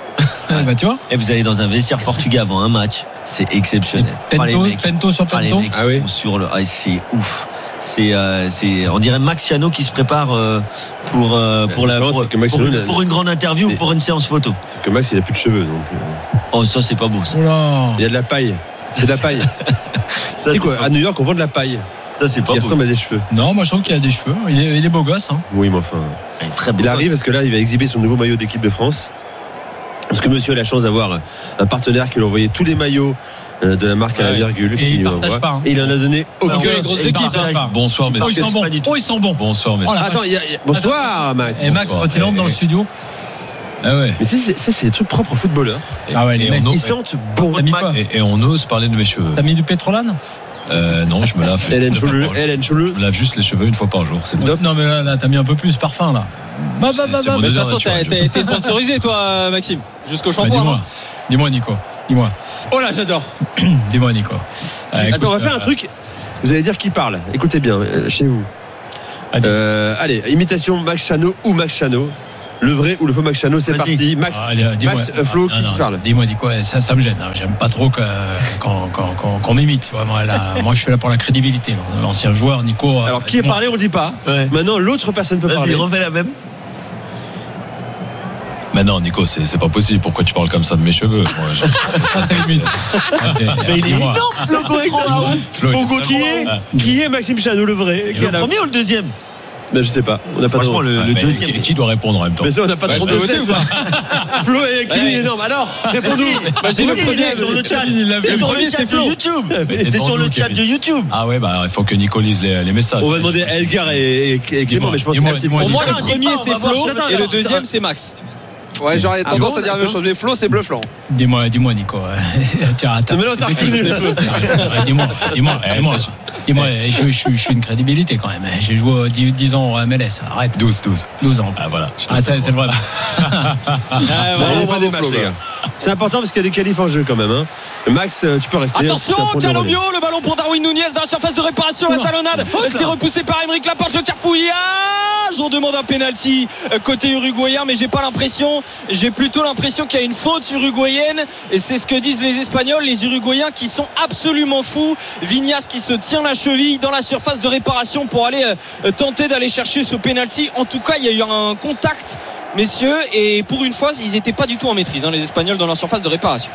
Speaker 10: Ouais. Bah, tu vois.
Speaker 11: Et vous allez dans un vestiaire portugais avant un match, c'est exceptionnel.
Speaker 10: Pento,
Speaker 11: Ah, les mecs,
Speaker 10: Pento sur
Speaker 11: ah, les
Speaker 10: Pento.
Speaker 11: mecs
Speaker 7: Ah oui.
Speaker 11: sont sur le, ah, c'est ouf. C'est, euh, c'est, on dirait Max Chiano qui se prépare euh, pour euh, pour la
Speaker 7: différence,
Speaker 11: pour,
Speaker 7: c'est que Max
Speaker 11: pour,
Speaker 7: Chiano,
Speaker 11: pour une grande interview ou
Speaker 7: Mais-
Speaker 11: pour une séance photo.
Speaker 7: Sauf que Max, il a plus de cheveux, donc euh,
Speaker 11: Oh, ça c'est pas beau. Ça,
Speaker 10: Oh là.
Speaker 7: il y a de la paille. C'est de la paille.
Speaker 11: ça,
Speaker 7: C'est quoi
Speaker 11: pas
Speaker 7: À
Speaker 11: beau.
Speaker 7: New York, on vend de la paille
Speaker 11: Ça, c'est pas
Speaker 7: qui
Speaker 11: beau.
Speaker 7: ressemble à des cheveux.
Speaker 10: Non, moi je trouve qu'il a des cheveux. Il est, il est beau gosse. Hein.
Speaker 7: Oui, mais enfin.
Speaker 11: Il est très beau.
Speaker 7: Il arrive parce que là, il va exhiber son nouveau maillot d'équipe de France. Parce que monsieur a la chance d'avoir un partenaire qui lui a envoyé tous les maillots de la marque à la
Speaker 10: Ouais.
Speaker 7: virgule.
Speaker 10: Et
Speaker 7: qui
Speaker 10: il
Speaker 7: lui
Speaker 10: partage
Speaker 7: envoie.
Speaker 10: pas, hein.
Speaker 7: Et il en a donné aucun.
Speaker 8: que les grosses
Speaker 10: Il
Speaker 8: équipes,
Speaker 10: partage
Speaker 8: hein.
Speaker 10: pas.
Speaker 13: Bonsoir,
Speaker 10: Oh, ils
Speaker 13: messieurs.
Speaker 10: sont bons. Oh, ils sont bons.
Speaker 13: Bonsoir, messieurs.
Speaker 10: Oh, la
Speaker 7: Attends, il y a- il y a- bonsoir, Max.
Speaker 10: Et Max, quand il entre dans le studio.
Speaker 13: Ah ouais.
Speaker 7: Mais ça, c'est- ça, c'est des trucs propres aux footballeurs.
Speaker 10: Ah ouais, les
Speaker 13: Et
Speaker 10: mecs.
Speaker 13: on
Speaker 7: Ils
Speaker 13: ose-
Speaker 7: sentent bon.
Speaker 10: T'as mis
Speaker 7: Max.
Speaker 10: quoi
Speaker 13: Et, et on ose parler de mes cheveux.
Speaker 10: T'as mis du pétrolane?
Speaker 13: Euh, non, je me lave.
Speaker 7: Hélène
Speaker 13: une fois
Speaker 7: Chouleux.
Speaker 13: par jour.
Speaker 7: Hélène Chouleux.
Speaker 13: Je me lave juste les cheveux une fois par jour. C'est
Speaker 10: Non, mais là, là t'as mis un peu plus parfum là. Bah, bah,
Speaker 13: C'est-
Speaker 10: bah,
Speaker 13: c'est
Speaker 10: bah,
Speaker 13: mon
Speaker 10: bah.
Speaker 8: De toute
Speaker 13: odeur
Speaker 8: façon, t'as
Speaker 13: naturelle.
Speaker 8: t'as été sponsorisé, toi, Maxime, jusqu'au
Speaker 10: Bah,
Speaker 8: shampoing.
Speaker 10: dis-moi,
Speaker 8: non
Speaker 10: dis-moi, Nico. Dis-moi.
Speaker 7: Oh là, j'adore.
Speaker 10: Dis-moi, Nico. Euh, écoute,
Speaker 7: Attends, on va faire
Speaker 10: euh,
Speaker 7: un truc. Vous allez dire qui parle. Écoutez bien, euh, chez vous.
Speaker 10: Allez.
Speaker 7: Euh, allez, imitation Max Chano ou Max Chano. Le vrai ou le faux Max Chano, c'est
Speaker 11: Vas-y.
Speaker 7: parti. Max,
Speaker 10: Ah, dis- dis-moi.
Speaker 7: Max euh, Flo,
Speaker 10: Ah,
Speaker 7: qui
Speaker 10: non,
Speaker 7: parle
Speaker 10: Dis-moi, dis quoi ça, ça me gêne. hein. J'aime pas trop que, quand, quand, quand, qu'on m'imite. Tu vois. Moi, là, moi, je suis là pour la crédibilité. non. L'ancien joueur, Nico.
Speaker 7: Alors,
Speaker 10: euh,
Speaker 7: qui est
Speaker 10: dis-moi.
Speaker 7: parlé, on ne dit pas.
Speaker 11: Ouais.
Speaker 7: Maintenant, l'autre personne peut
Speaker 11: Vas-y,
Speaker 7: parler.
Speaker 11: refais la même.
Speaker 13: Mais non, Nico, c'est c'est pas possible. Pourquoi tu parles comme ça de mes cheveux? Moi, je-
Speaker 10: Ça, c'est limite. Ah, c'est-
Speaker 11: Mais il est
Speaker 10: dis-moi.
Speaker 11: énorme, Flo Goécran, là-haut.
Speaker 13: Flo, il est
Speaker 7: Pourquoi, qui est, qui est Maxime Chano, le vrai qui
Speaker 11: Le
Speaker 7: a la-
Speaker 11: premier ou le deuxième?
Speaker 7: Ben, je sais pas. On n'a pas
Speaker 11: Franchement,
Speaker 7: de...
Speaker 11: le,
Speaker 13: Ah,
Speaker 11: le
Speaker 13: mais
Speaker 11: deuxième.
Speaker 13: qui, qui doit répondre en même temps?
Speaker 7: Mais ça, on n'a pas
Speaker 13: Ouais,
Speaker 7: de
Speaker 13: je
Speaker 7: trente
Speaker 13: peux
Speaker 7: de
Speaker 13: voter
Speaker 7: seize. Flo et qui
Speaker 11: Ouais.
Speaker 7: est énorme. Alors, réponds-nous.
Speaker 8: Bah, j'ai le
Speaker 11: Oui,
Speaker 8: premier.
Speaker 11: sur le chat.
Speaker 10: Il l'a vu.
Speaker 11: T'es
Speaker 10: Le
Speaker 11: sur
Speaker 10: premier,
Speaker 11: le
Speaker 10: c'est
Speaker 11: chat de
Speaker 10: Flo.
Speaker 11: YouTube.
Speaker 13: Mais
Speaker 11: T'es sur le
Speaker 13: devant
Speaker 11: chat
Speaker 13: nous,
Speaker 11: de
Speaker 13: Kevin.
Speaker 11: YouTube.
Speaker 13: Ah ouais, bah alors il faut que Nico lise les, les messages.
Speaker 7: On va demander à Edgar et, et- et Clément,
Speaker 10: Dis-moi,
Speaker 7: mais je pense
Speaker 10: dis-moi,
Speaker 7: que
Speaker 10: dis-moi,
Speaker 8: Pour moi,
Speaker 11: Non,
Speaker 8: le
Speaker 11: dis
Speaker 8: premier,
Speaker 11: pas, on
Speaker 8: c'est
Speaker 11: va voir
Speaker 8: Flo,
Speaker 11: sur-
Speaker 7: Attends,
Speaker 8: et le
Speaker 7: attends,
Speaker 8: deuxième,
Speaker 7: attends.
Speaker 8: c'est Max.
Speaker 9: Ouais, j'aurais
Speaker 7: Ah
Speaker 9: tendance
Speaker 7: bon,
Speaker 9: à dire la même
Speaker 7: d'accord.
Speaker 9: chose. Mais Flo, c'est bluffant.
Speaker 10: Dis-moi, dis-moi, Nico. Tu as
Speaker 7: Mais non, t'as reconnu.
Speaker 10: Ouais, Dis-moi, dis-moi, dis-moi. Dis-moi, je, je, je, je suis une crédibilité quand même. J'ai joué dix, dix ans au M L S. Arrête.
Speaker 13: douze, douze.
Speaker 10: douze ans.
Speaker 13: Ah voilà. je te
Speaker 10: Ah,
Speaker 13: le
Speaker 10: ça,
Speaker 13: fais
Speaker 10: c'est le vrai.
Speaker 8: Ah,
Speaker 7: Bon,
Speaker 8: ouais.
Speaker 7: on
Speaker 9: bravo,
Speaker 7: va des
Speaker 9: bravo,
Speaker 7: matchs,
Speaker 9: Flo,
Speaker 7: les gars. C'est important parce qu'il y a des qualifs en jeu quand même. Hein. Max, euh, tu peux rester.
Speaker 8: Attention,
Speaker 7: Tu peux prendre le relais.
Speaker 8: Calomio, le ballon pour Darwin Nunez dans la surface de réparation, la
Speaker 10: Oula,
Speaker 8: talonnade. C'est repoussé par Aymeric Laporte, le carfouillage. On demande un penalty euh, côté uruguayen, mais j'ai pas l'impression. J'ai plutôt l'impression qu'il y a une faute uruguayenne, et c'est ce que disent les Espagnols, les Uruguayens qui sont absolument fous. Vignas qui se tient la cheville dans la surface de réparation pour aller euh, tenter d'aller chercher ce penalty. En tout cas, il y a eu un contact, messieurs, et pour une fois, ils n'étaient pas du tout en maîtrise, hein, les Espagnols, dans leur surface de réparation.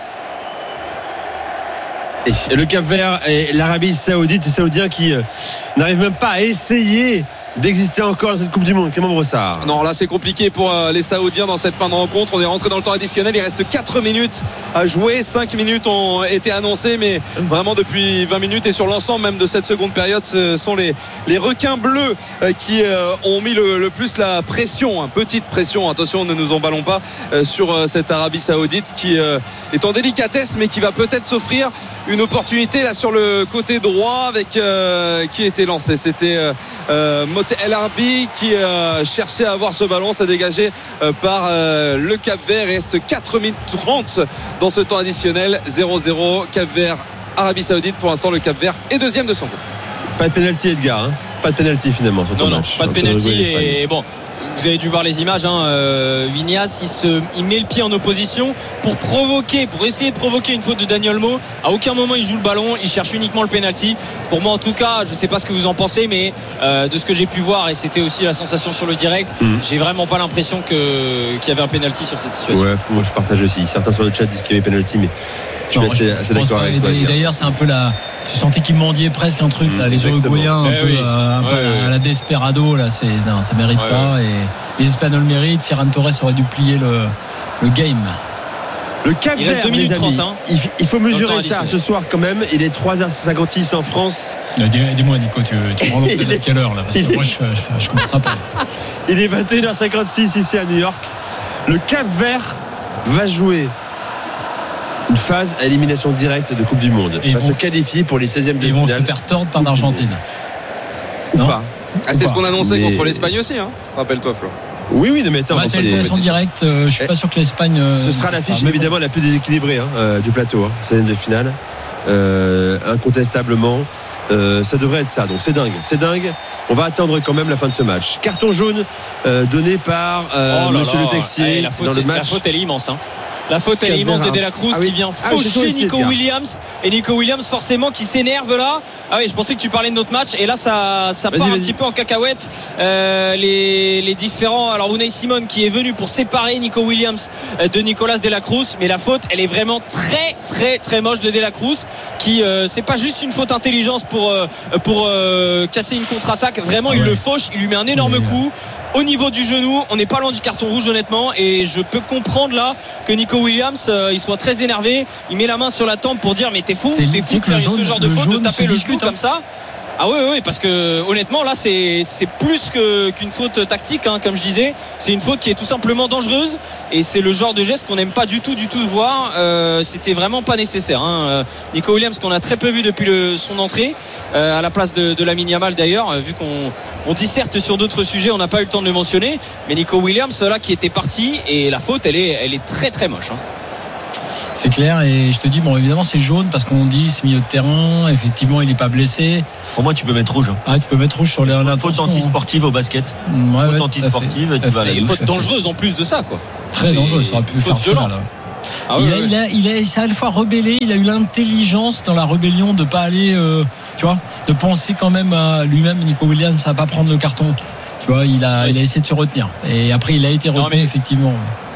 Speaker 7: Et le Cap-Vert et l'Arabie Saoudite, les Saoudiens qui euh, n'arrivent même pas à essayer d'exister encore dans cette Coupe du Monde. Clément Brossard.
Speaker 9: Non, là c'est compliqué pour euh, les Saoudiens dans cette fin de rencontre. On est rentré dans le temps additionnel. Il reste quatre minutes à jouer. cinq minutes ont été annoncées, mais vraiment depuis vingt minutes et sur l'ensemble même de cette seconde période, ce sont les, les requins bleus euh, qui euh, ont mis le, le plus la pression. Hein, petite pression, attention, ne nous emballons pas euh, sur euh, cette Arabie Saoudite qui euh, est en délicatesse, mais qui va peut-être s'offrir une opportunité là sur le côté droit avec euh, qui était lancé. C'était euh, euh, El Arbi qui euh, cherchait à avoir ce ballon. C'est dégagé euh, par euh, le Cap-Vert. Il reste quatre minutes trente dans ce temps additionnel. zéro zéro Cap-Vert, Arabie Saoudite. Pour l'instant, le Cap-Vert est deuxième de son groupe.
Speaker 7: Pas de penalty, Edgar. Hein. Pas de penalty finalement sur ton
Speaker 8: Non, non,
Speaker 7: match.
Speaker 8: pas de
Speaker 7: Entre
Speaker 8: penalty.
Speaker 7: l'Uruguay et l'Espagne.
Speaker 8: Et bon, vous avez dû voir les images. Hein, euh, Vignas, il, se, il met le pied en opposition pour provoquer, pour essayer de provoquer une faute de Dani Olmo. À aucun moment il joue le ballon. Il cherche uniquement le penalty. Pour moi, en tout cas, je ne sais pas ce que vous en pensez, mais euh, de ce que j'ai pu voir, et c'était aussi la sensation sur le direct,
Speaker 7: Mm.
Speaker 8: j'ai vraiment pas l'impression que, qu'il y avait un penalty sur cette situation.
Speaker 7: Ouais, moi je partage aussi. Certains sur le chat disent qu'il y avait penalty, mais je suis
Speaker 10: Non,
Speaker 7: assez,
Speaker 10: je
Speaker 7: assez
Speaker 10: pense
Speaker 7: d'accord
Speaker 10: pas.
Speaker 7: avec
Speaker 10: Et
Speaker 7: toi. Edgar.
Speaker 10: D'ailleurs, c'est un peu la. Tu sentais qu'ils mendiaient presque un truc, là,
Speaker 7: Mmh,
Speaker 10: les
Speaker 7: exactement.
Speaker 10: Uruguayens, un
Speaker 8: Eh
Speaker 10: peu,
Speaker 8: oui.
Speaker 10: euh, un peu
Speaker 8: Ouais,
Speaker 10: à, la,
Speaker 8: ouais.
Speaker 10: à la Desperado, là, c'est, non, ça mérite
Speaker 8: Ouais,
Speaker 10: pas. Et les Espagnols méritent. Ferran Torres aurait dû plier le, le game.
Speaker 7: Le Cap
Speaker 8: Il reste
Speaker 7: Vert,
Speaker 8: deux minutes
Speaker 7: les amis,
Speaker 8: trente, hein.
Speaker 7: il, il faut
Speaker 8: Dans le
Speaker 7: mesurer
Speaker 8: temps
Speaker 7: ça
Speaker 8: additionnel.
Speaker 7: ce soir quand même. Il est trois heures cinquante-six en France.
Speaker 10: Euh, dis- Dis-moi, Nico, tu, tu me rends à quelle heure, là? Parce que moi, je, je, je commence à pas.
Speaker 7: Il est vingt et une heures cinquante-six ici à New York. Le Cap Vert va jouer une phase à élimination directe de Coupe du Monde.
Speaker 10: Et
Speaker 7: Il va
Speaker 10: ils
Speaker 7: se
Speaker 10: vont-
Speaker 7: qualifier pour les seizièmes de
Speaker 10: Ils vont se
Speaker 7: finale.
Speaker 10: faire tordre par l'Argentine.
Speaker 7: Ou
Speaker 10: non
Speaker 7: pas.
Speaker 9: Ah, c'est
Speaker 10: Ou
Speaker 9: ce qu'on
Speaker 10: pas.
Speaker 9: annonçait
Speaker 7: Mais-
Speaker 9: contre l'Espagne aussi. Hein. Rappelle-toi, Flo.
Speaker 7: Oui, oui, non, mais attends,
Speaker 10: Ouais,
Speaker 7: bon,
Speaker 10: t'as
Speaker 7: c'est-
Speaker 10: une élimination directe. euh, je suis
Speaker 7: Eh,
Speaker 10: pas sûr que l'Espagne. euh,
Speaker 7: ce sera l'affiche
Speaker 10: mais bon.
Speaker 7: évidemment la plus déséquilibrée hein, euh, du plateau, hein, seizième de finale. Euh, incontestablement. Euh, ça devrait être ça, donc c'est dingue, c'est dingue. On va attendre quand même la fin de ce match. Carton jaune euh, donné par euh,
Speaker 8: Oh là
Speaker 7: Monsieur
Speaker 8: là.
Speaker 7: Le Texier
Speaker 8: Eh, la, faute,
Speaker 7: dans le
Speaker 8: c'est- la
Speaker 7: match.
Speaker 8: faute, elle est immense. Hein. La faute elle est immense de De La Cruz ah, oui. qui vient faucher ah, oui, Nico Williams et Nico Williams forcément qui s'énerve là. Ah oui, je pensais que tu parlais de notre match et là ça, ça part vas-y, un vas-y. petit peu en cacahuète. Euh, les, les différents. Alors Unai Simon qui est venu pour séparer Nico Williams de Nicolas De La Cruz, mais la faute elle est vraiment très très très moche de De La Cruz qui euh, c'est pas juste une faute intelligence pour euh, pour euh, casser une contre-attaque. Vraiment il ouais. le fauche, il lui met un énorme ouais. coup. Au niveau du genou, on n'est pas loin du carton rouge honnêtement et je peux comprendre là que Nico Williams euh, il soit très énervé, il met la main sur la tempe pour dire mais t'es fou, c'est t'es fou de faire jaune, ce genre de faute, de taper le genou comme ça. Ah oui, oui, parce que honnêtement là c'est, c'est plus que, qu'une faute tactique hein, comme je disais, c'est une faute qui est tout simplement dangereuse et c'est le genre de geste qu'on n'aime pas du tout du tout voir. Euh, c'était vraiment pas nécessaire hein. Nico Williams qu'on a très peu vu depuis le, son entrée euh, à la place de, de Lamine Yamal d'ailleurs, vu qu'on on disserte sur d'autres sujets, on n'a pas eu le temps de le mentionner, mais Nico Williams là qui était parti et la faute elle est, elle est très très moche hein.
Speaker 10: C'est clair et je te dis bon évidemment c'est jaune parce qu'on dit c'est milieu de terrain, effectivement il n'est pas blessé.
Speaker 11: Pour moi tu peux mettre rouge hein.
Speaker 10: Ah tu peux mettre rouge sur les
Speaker 11: faute anti-sportive au basket.
Speaker 10: Ouais,
Speaker 11: faute
Speaker 10: ouais,
Speaker 11: anti-sportive tu vas à la douche.
Speaker 8: Faute dangereuse en plus de ça quoi.
Speaker 10: Très c'est dangereux, ça aurait pu faire violente. Ah ouais, il, a, ouais. il a il a il a à la fois rebellé, il a eu l'intelligence dans la rébellion de pas aller euh, tu vois, de penser quand même à lui-même Nico Williams à pas prendre le carton. Tu vois, il a oui. il a essayé de se retenir et après il a été retenu non, mais... effectivement.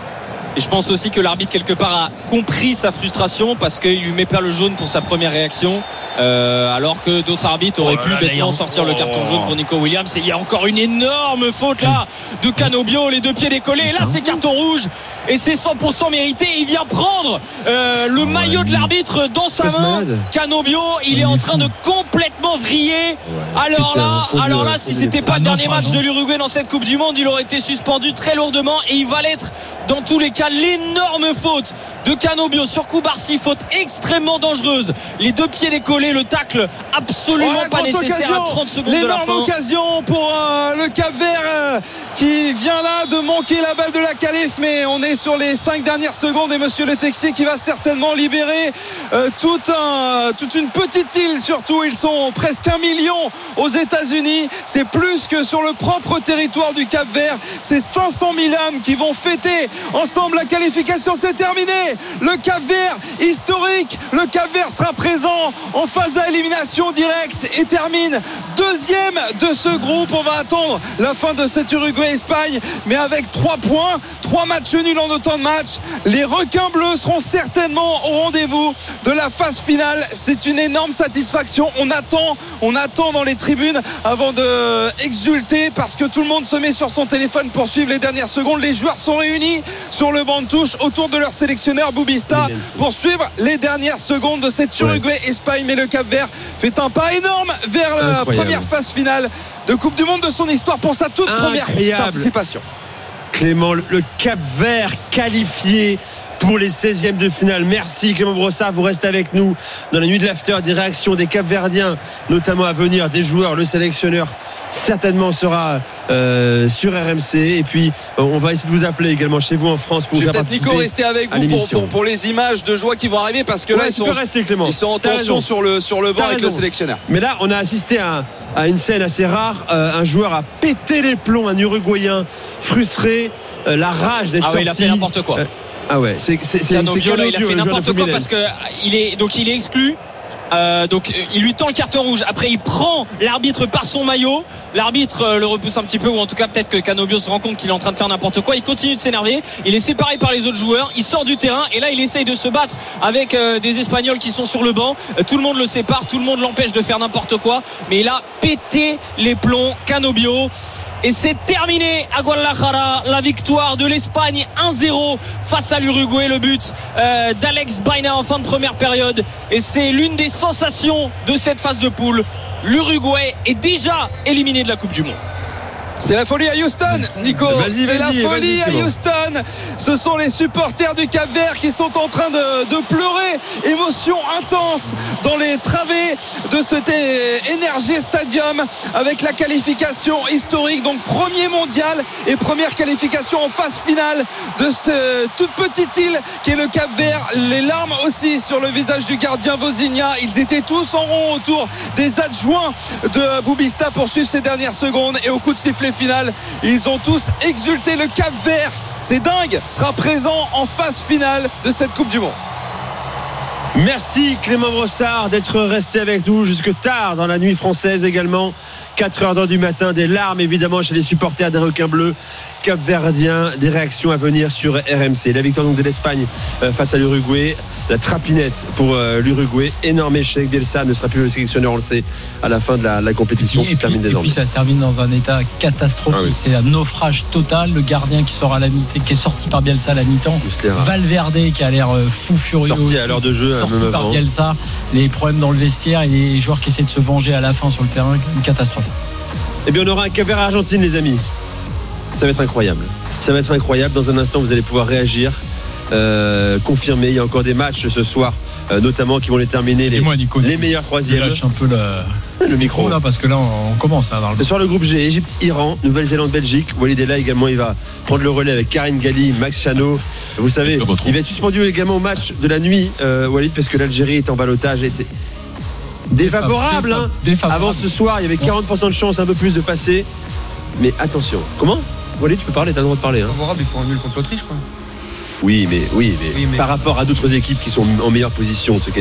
Speaker 8: Et je pense aussi que l'arbitre quelque part a compris sa frustration parce qu'il lui met pas le jaune pour sa première réaction euh, alors que d'autres arbitres auraient oh là pu bêtement sortir oh. le carton jaune pour Nico Williams. Et il y a encore une énorme faute là de Canobio, les deux pieds décollés. Et là c'est carton rouge et c'est cent pour cent mérité. Il vient prendre euh, le maillot de l'arbitre dans sa main. Canobio, il est en train de complètement vriller. Alors là, alors là, si c'était pas le dernier match de l'Uruguay dans cette Coupe du Monde, il aurait été suspendu très lourdement et il va l'être dans tous les cas. L'énorme faute de Canobio sur Koubarsi, faute extrêmement dangereuse, les deux pieds décollés, le tacle absolument oh, pas nécessaire occasion. À trente secondes de la fin.
Speaker 9: L'énorme occasion pour euh, le Cap-Vert euh, qui vient là de manquer la balle de la qualif, mais on est sur les cinq dernières secondes et monsieur Le Texier qui va certainement libérer euh, tout un, toute une petite île surtout. Ils sont presque un million aux États-Unis, c'est plus que sur le propre territoire du Cap-Vert. C'est cinq cent mille âmes qui vont fêter ensemble la qualification. C'est terminé. Le Cap-Vert historique, le Cap-Vert sera présent en phase à élimination directe et termine deuxième de ce groupe. On va attendre la fin de cette Uruguay-Espagne, mais avec trois points, trois matchs nuls en autant de matchs, les requins bleus seront certainement au rendez-vous de la phase finale. C'est une énorme satisfaction. On attend, on attend dans les tribunes avant de exulter parce que tout le monde se met sur son téléphone pour suivre les dernières secondes. Les joueurs sont réunis sur le banc de touche autour de leur sélectionneur Boubista pour suivre les dernières secondes de cette Uruguay-Espagne. Mais le Cap-Vert fait un pas énorme vers la Incroyable. première phase finale de Coupe du Monde de son histoire pour sa toute
Speaker 7: Incroyable.
Speaker 9: première participation.
Speaker 7: Clément, le Cap-Vert qualifié pour les seizièmes de finale. Merci Clément Brossard, vous restez avec nous dans la nuit de l'after, des réactions des Cap-Verdiens notamment à venir, des joueurs, le sélectionneur certainement sera euh, sur R M C et puis euh, on va essayer de vous appeler également chez vous en France pour
Speaker 9: Je
Speaker 7: vous
Speaker 9: faire participer. Nico, rester avec vous pour, pour, pour les images de joie qui vont arriver parce que ouais, là ils sont,
Speaker 7: rester, Clément.
Speaker 9: ils sont en tension sur le, sur le banc T'as avec raison. le sélectionneur.
Speaker 7: Mais là on a assisté à, à une scène assez rare, euh, un joueur a pété les plombs, un Uruguayen frustré, euh, la rage d'être
Speaker 8: ah
Speaker 7: sorti.
Speaker 8: Ouais, il a fait n'importe quoi. Euh,
Speaker 7: Ah ouais, c'est c'est c'est
Speaker 8: Canobio, là, il a fait n'importe quoi parce que il est donc il est exclu. Euh, donc il lui tend le carton rouge. Après il prend l'arbitre par son maillot. L'arbitre euh, le repousse un petit peu ou en tout cas peut-être que Canobio se rend compte qu'il est en train de faire n'importe quoi. Il continue de s'énerver. Il est séparé par les autres joueurs. Il sort du terrain et là il essaye de se battre avec euh, des Espagnols qui sont sur le banc. Euh, tout le monde le sépare, tout le monde l'empêche de faire n'importe quoi. Mais il a pété les plombs Canobio. Et c'est terminé à Guadalajara, la victoire de l'Espagne un zéro face à l'Uruguay, le but euh, d'Alex Baena en fin de première période. Et c'est l'une des sensations de cette phase de poule. L'Uruguay est déjà éliminé de la Coupe du Monde.
Speaker 9: C'est la folie à Houston, Nico.
Speaker 7: Vas-y,
Speaker 9: c'est
Speaker 7: vas-y,
Speaker 9: la folie
Speaker 7: vas-y,
Speaker 9: à Houston. Ce sont les supporters du Cap-Vert qui sont en train de, de pleurer. Émotion intense dans les travées de cet Energy Stadium avec la qualification historique. Donc premier mondial et première qualification en phase finale de cette toute petite île qui est le Cap-Vert. Les larmes aussi sur le visage du gardien Vozinha. Ils étaient tous en rond autour des adjoints de Boubista pour suivre ces dernières secondes. Et au coup de sifflet finale. Ils ont tous exulté. Le Cap-Vert, c'est dingue, sera présent en phase finale de cette Coupe du Monde.
Speaker 7: Merci Clément Brossard d'être resté avec nous jusque tard dans la nuit française également. quatre heures du matin, des larmes évidemment chez les supporters des Requins Bleus capverdiens, des réactions à venir sur R M C. La victoire donc de l'Espagne face à l'Uruguay, la trapinette pour l'Uruguay, énorme échec. Bielsa ne sera plus le sélectionneur, on le sait, à la fin de la, la compétition
Speaker 10: et
Speaker 7: qui
Speaker 10: puis,
Speaker 7: se termine
Speaker 10: et
Speaker 7: désormais.
Speaker 10: puis ça se termine dans un état catastrophique. Ah oui. C'est un naufrage total. Le gardien qui sort à la mi-temps, qui est sorti par Bielsa à la mi-temps, Valverde qui a l'air fou furieux,
Speaker 7: sorti à l'heure de jeu,
Speaker 10: sorti
Speaker 7: même
Speaker 10: par
Speaker 7: avant.
Speaker 10: Bielsa, les problèmes dans le vestiaire et les joueurs qui essaient de se venger à la fin sur le terrain, une catastrophe.
Speaker 7: Eh bien on aura un Cap-Vert Argentine les amis. Ça va être incroyable. Ça va être incroyable. Dans un instant vous allez pouvoir réagir, euh, confirmer. Il y a encore des matchs ce soir, euh, notamment qui vont les terminer les,
Speaker 10: moi, Nico,
Speaker 7: les meilleurs troisièmes.
Speaker 10: Je lâche un peu le,
Speaker 7: le micro
Speaker 10: là parce que là on commence hein, dans le...
Speaker 7: Ce soir le groupe G, Égypte, Iran, Nouvelle-Zélande, Belgique. Walid est là également, il va prendre le relais avec Karine Galli, Max Chano. Vous savez, il va être suspendu également au match de la nuit, euh, Walid, parce que l'Algérie est en ballottage. Était défavorable, hein. Défavorable. Avant ce soir, il y avait quarante pour cent de chance un peu plus de passer. Mais attention. Comment Walid, tu peux parler, t'as le droit de parler. Hein.
Speaker 14: Favorable, il faut un nul contre l'Autriche, quoi.
Speaker 7: Oui, mais, oui, mais,
Speaker 14: oui, mais...
Speaker 7: par rapport à d'autres équipes qui sont en meilleure position,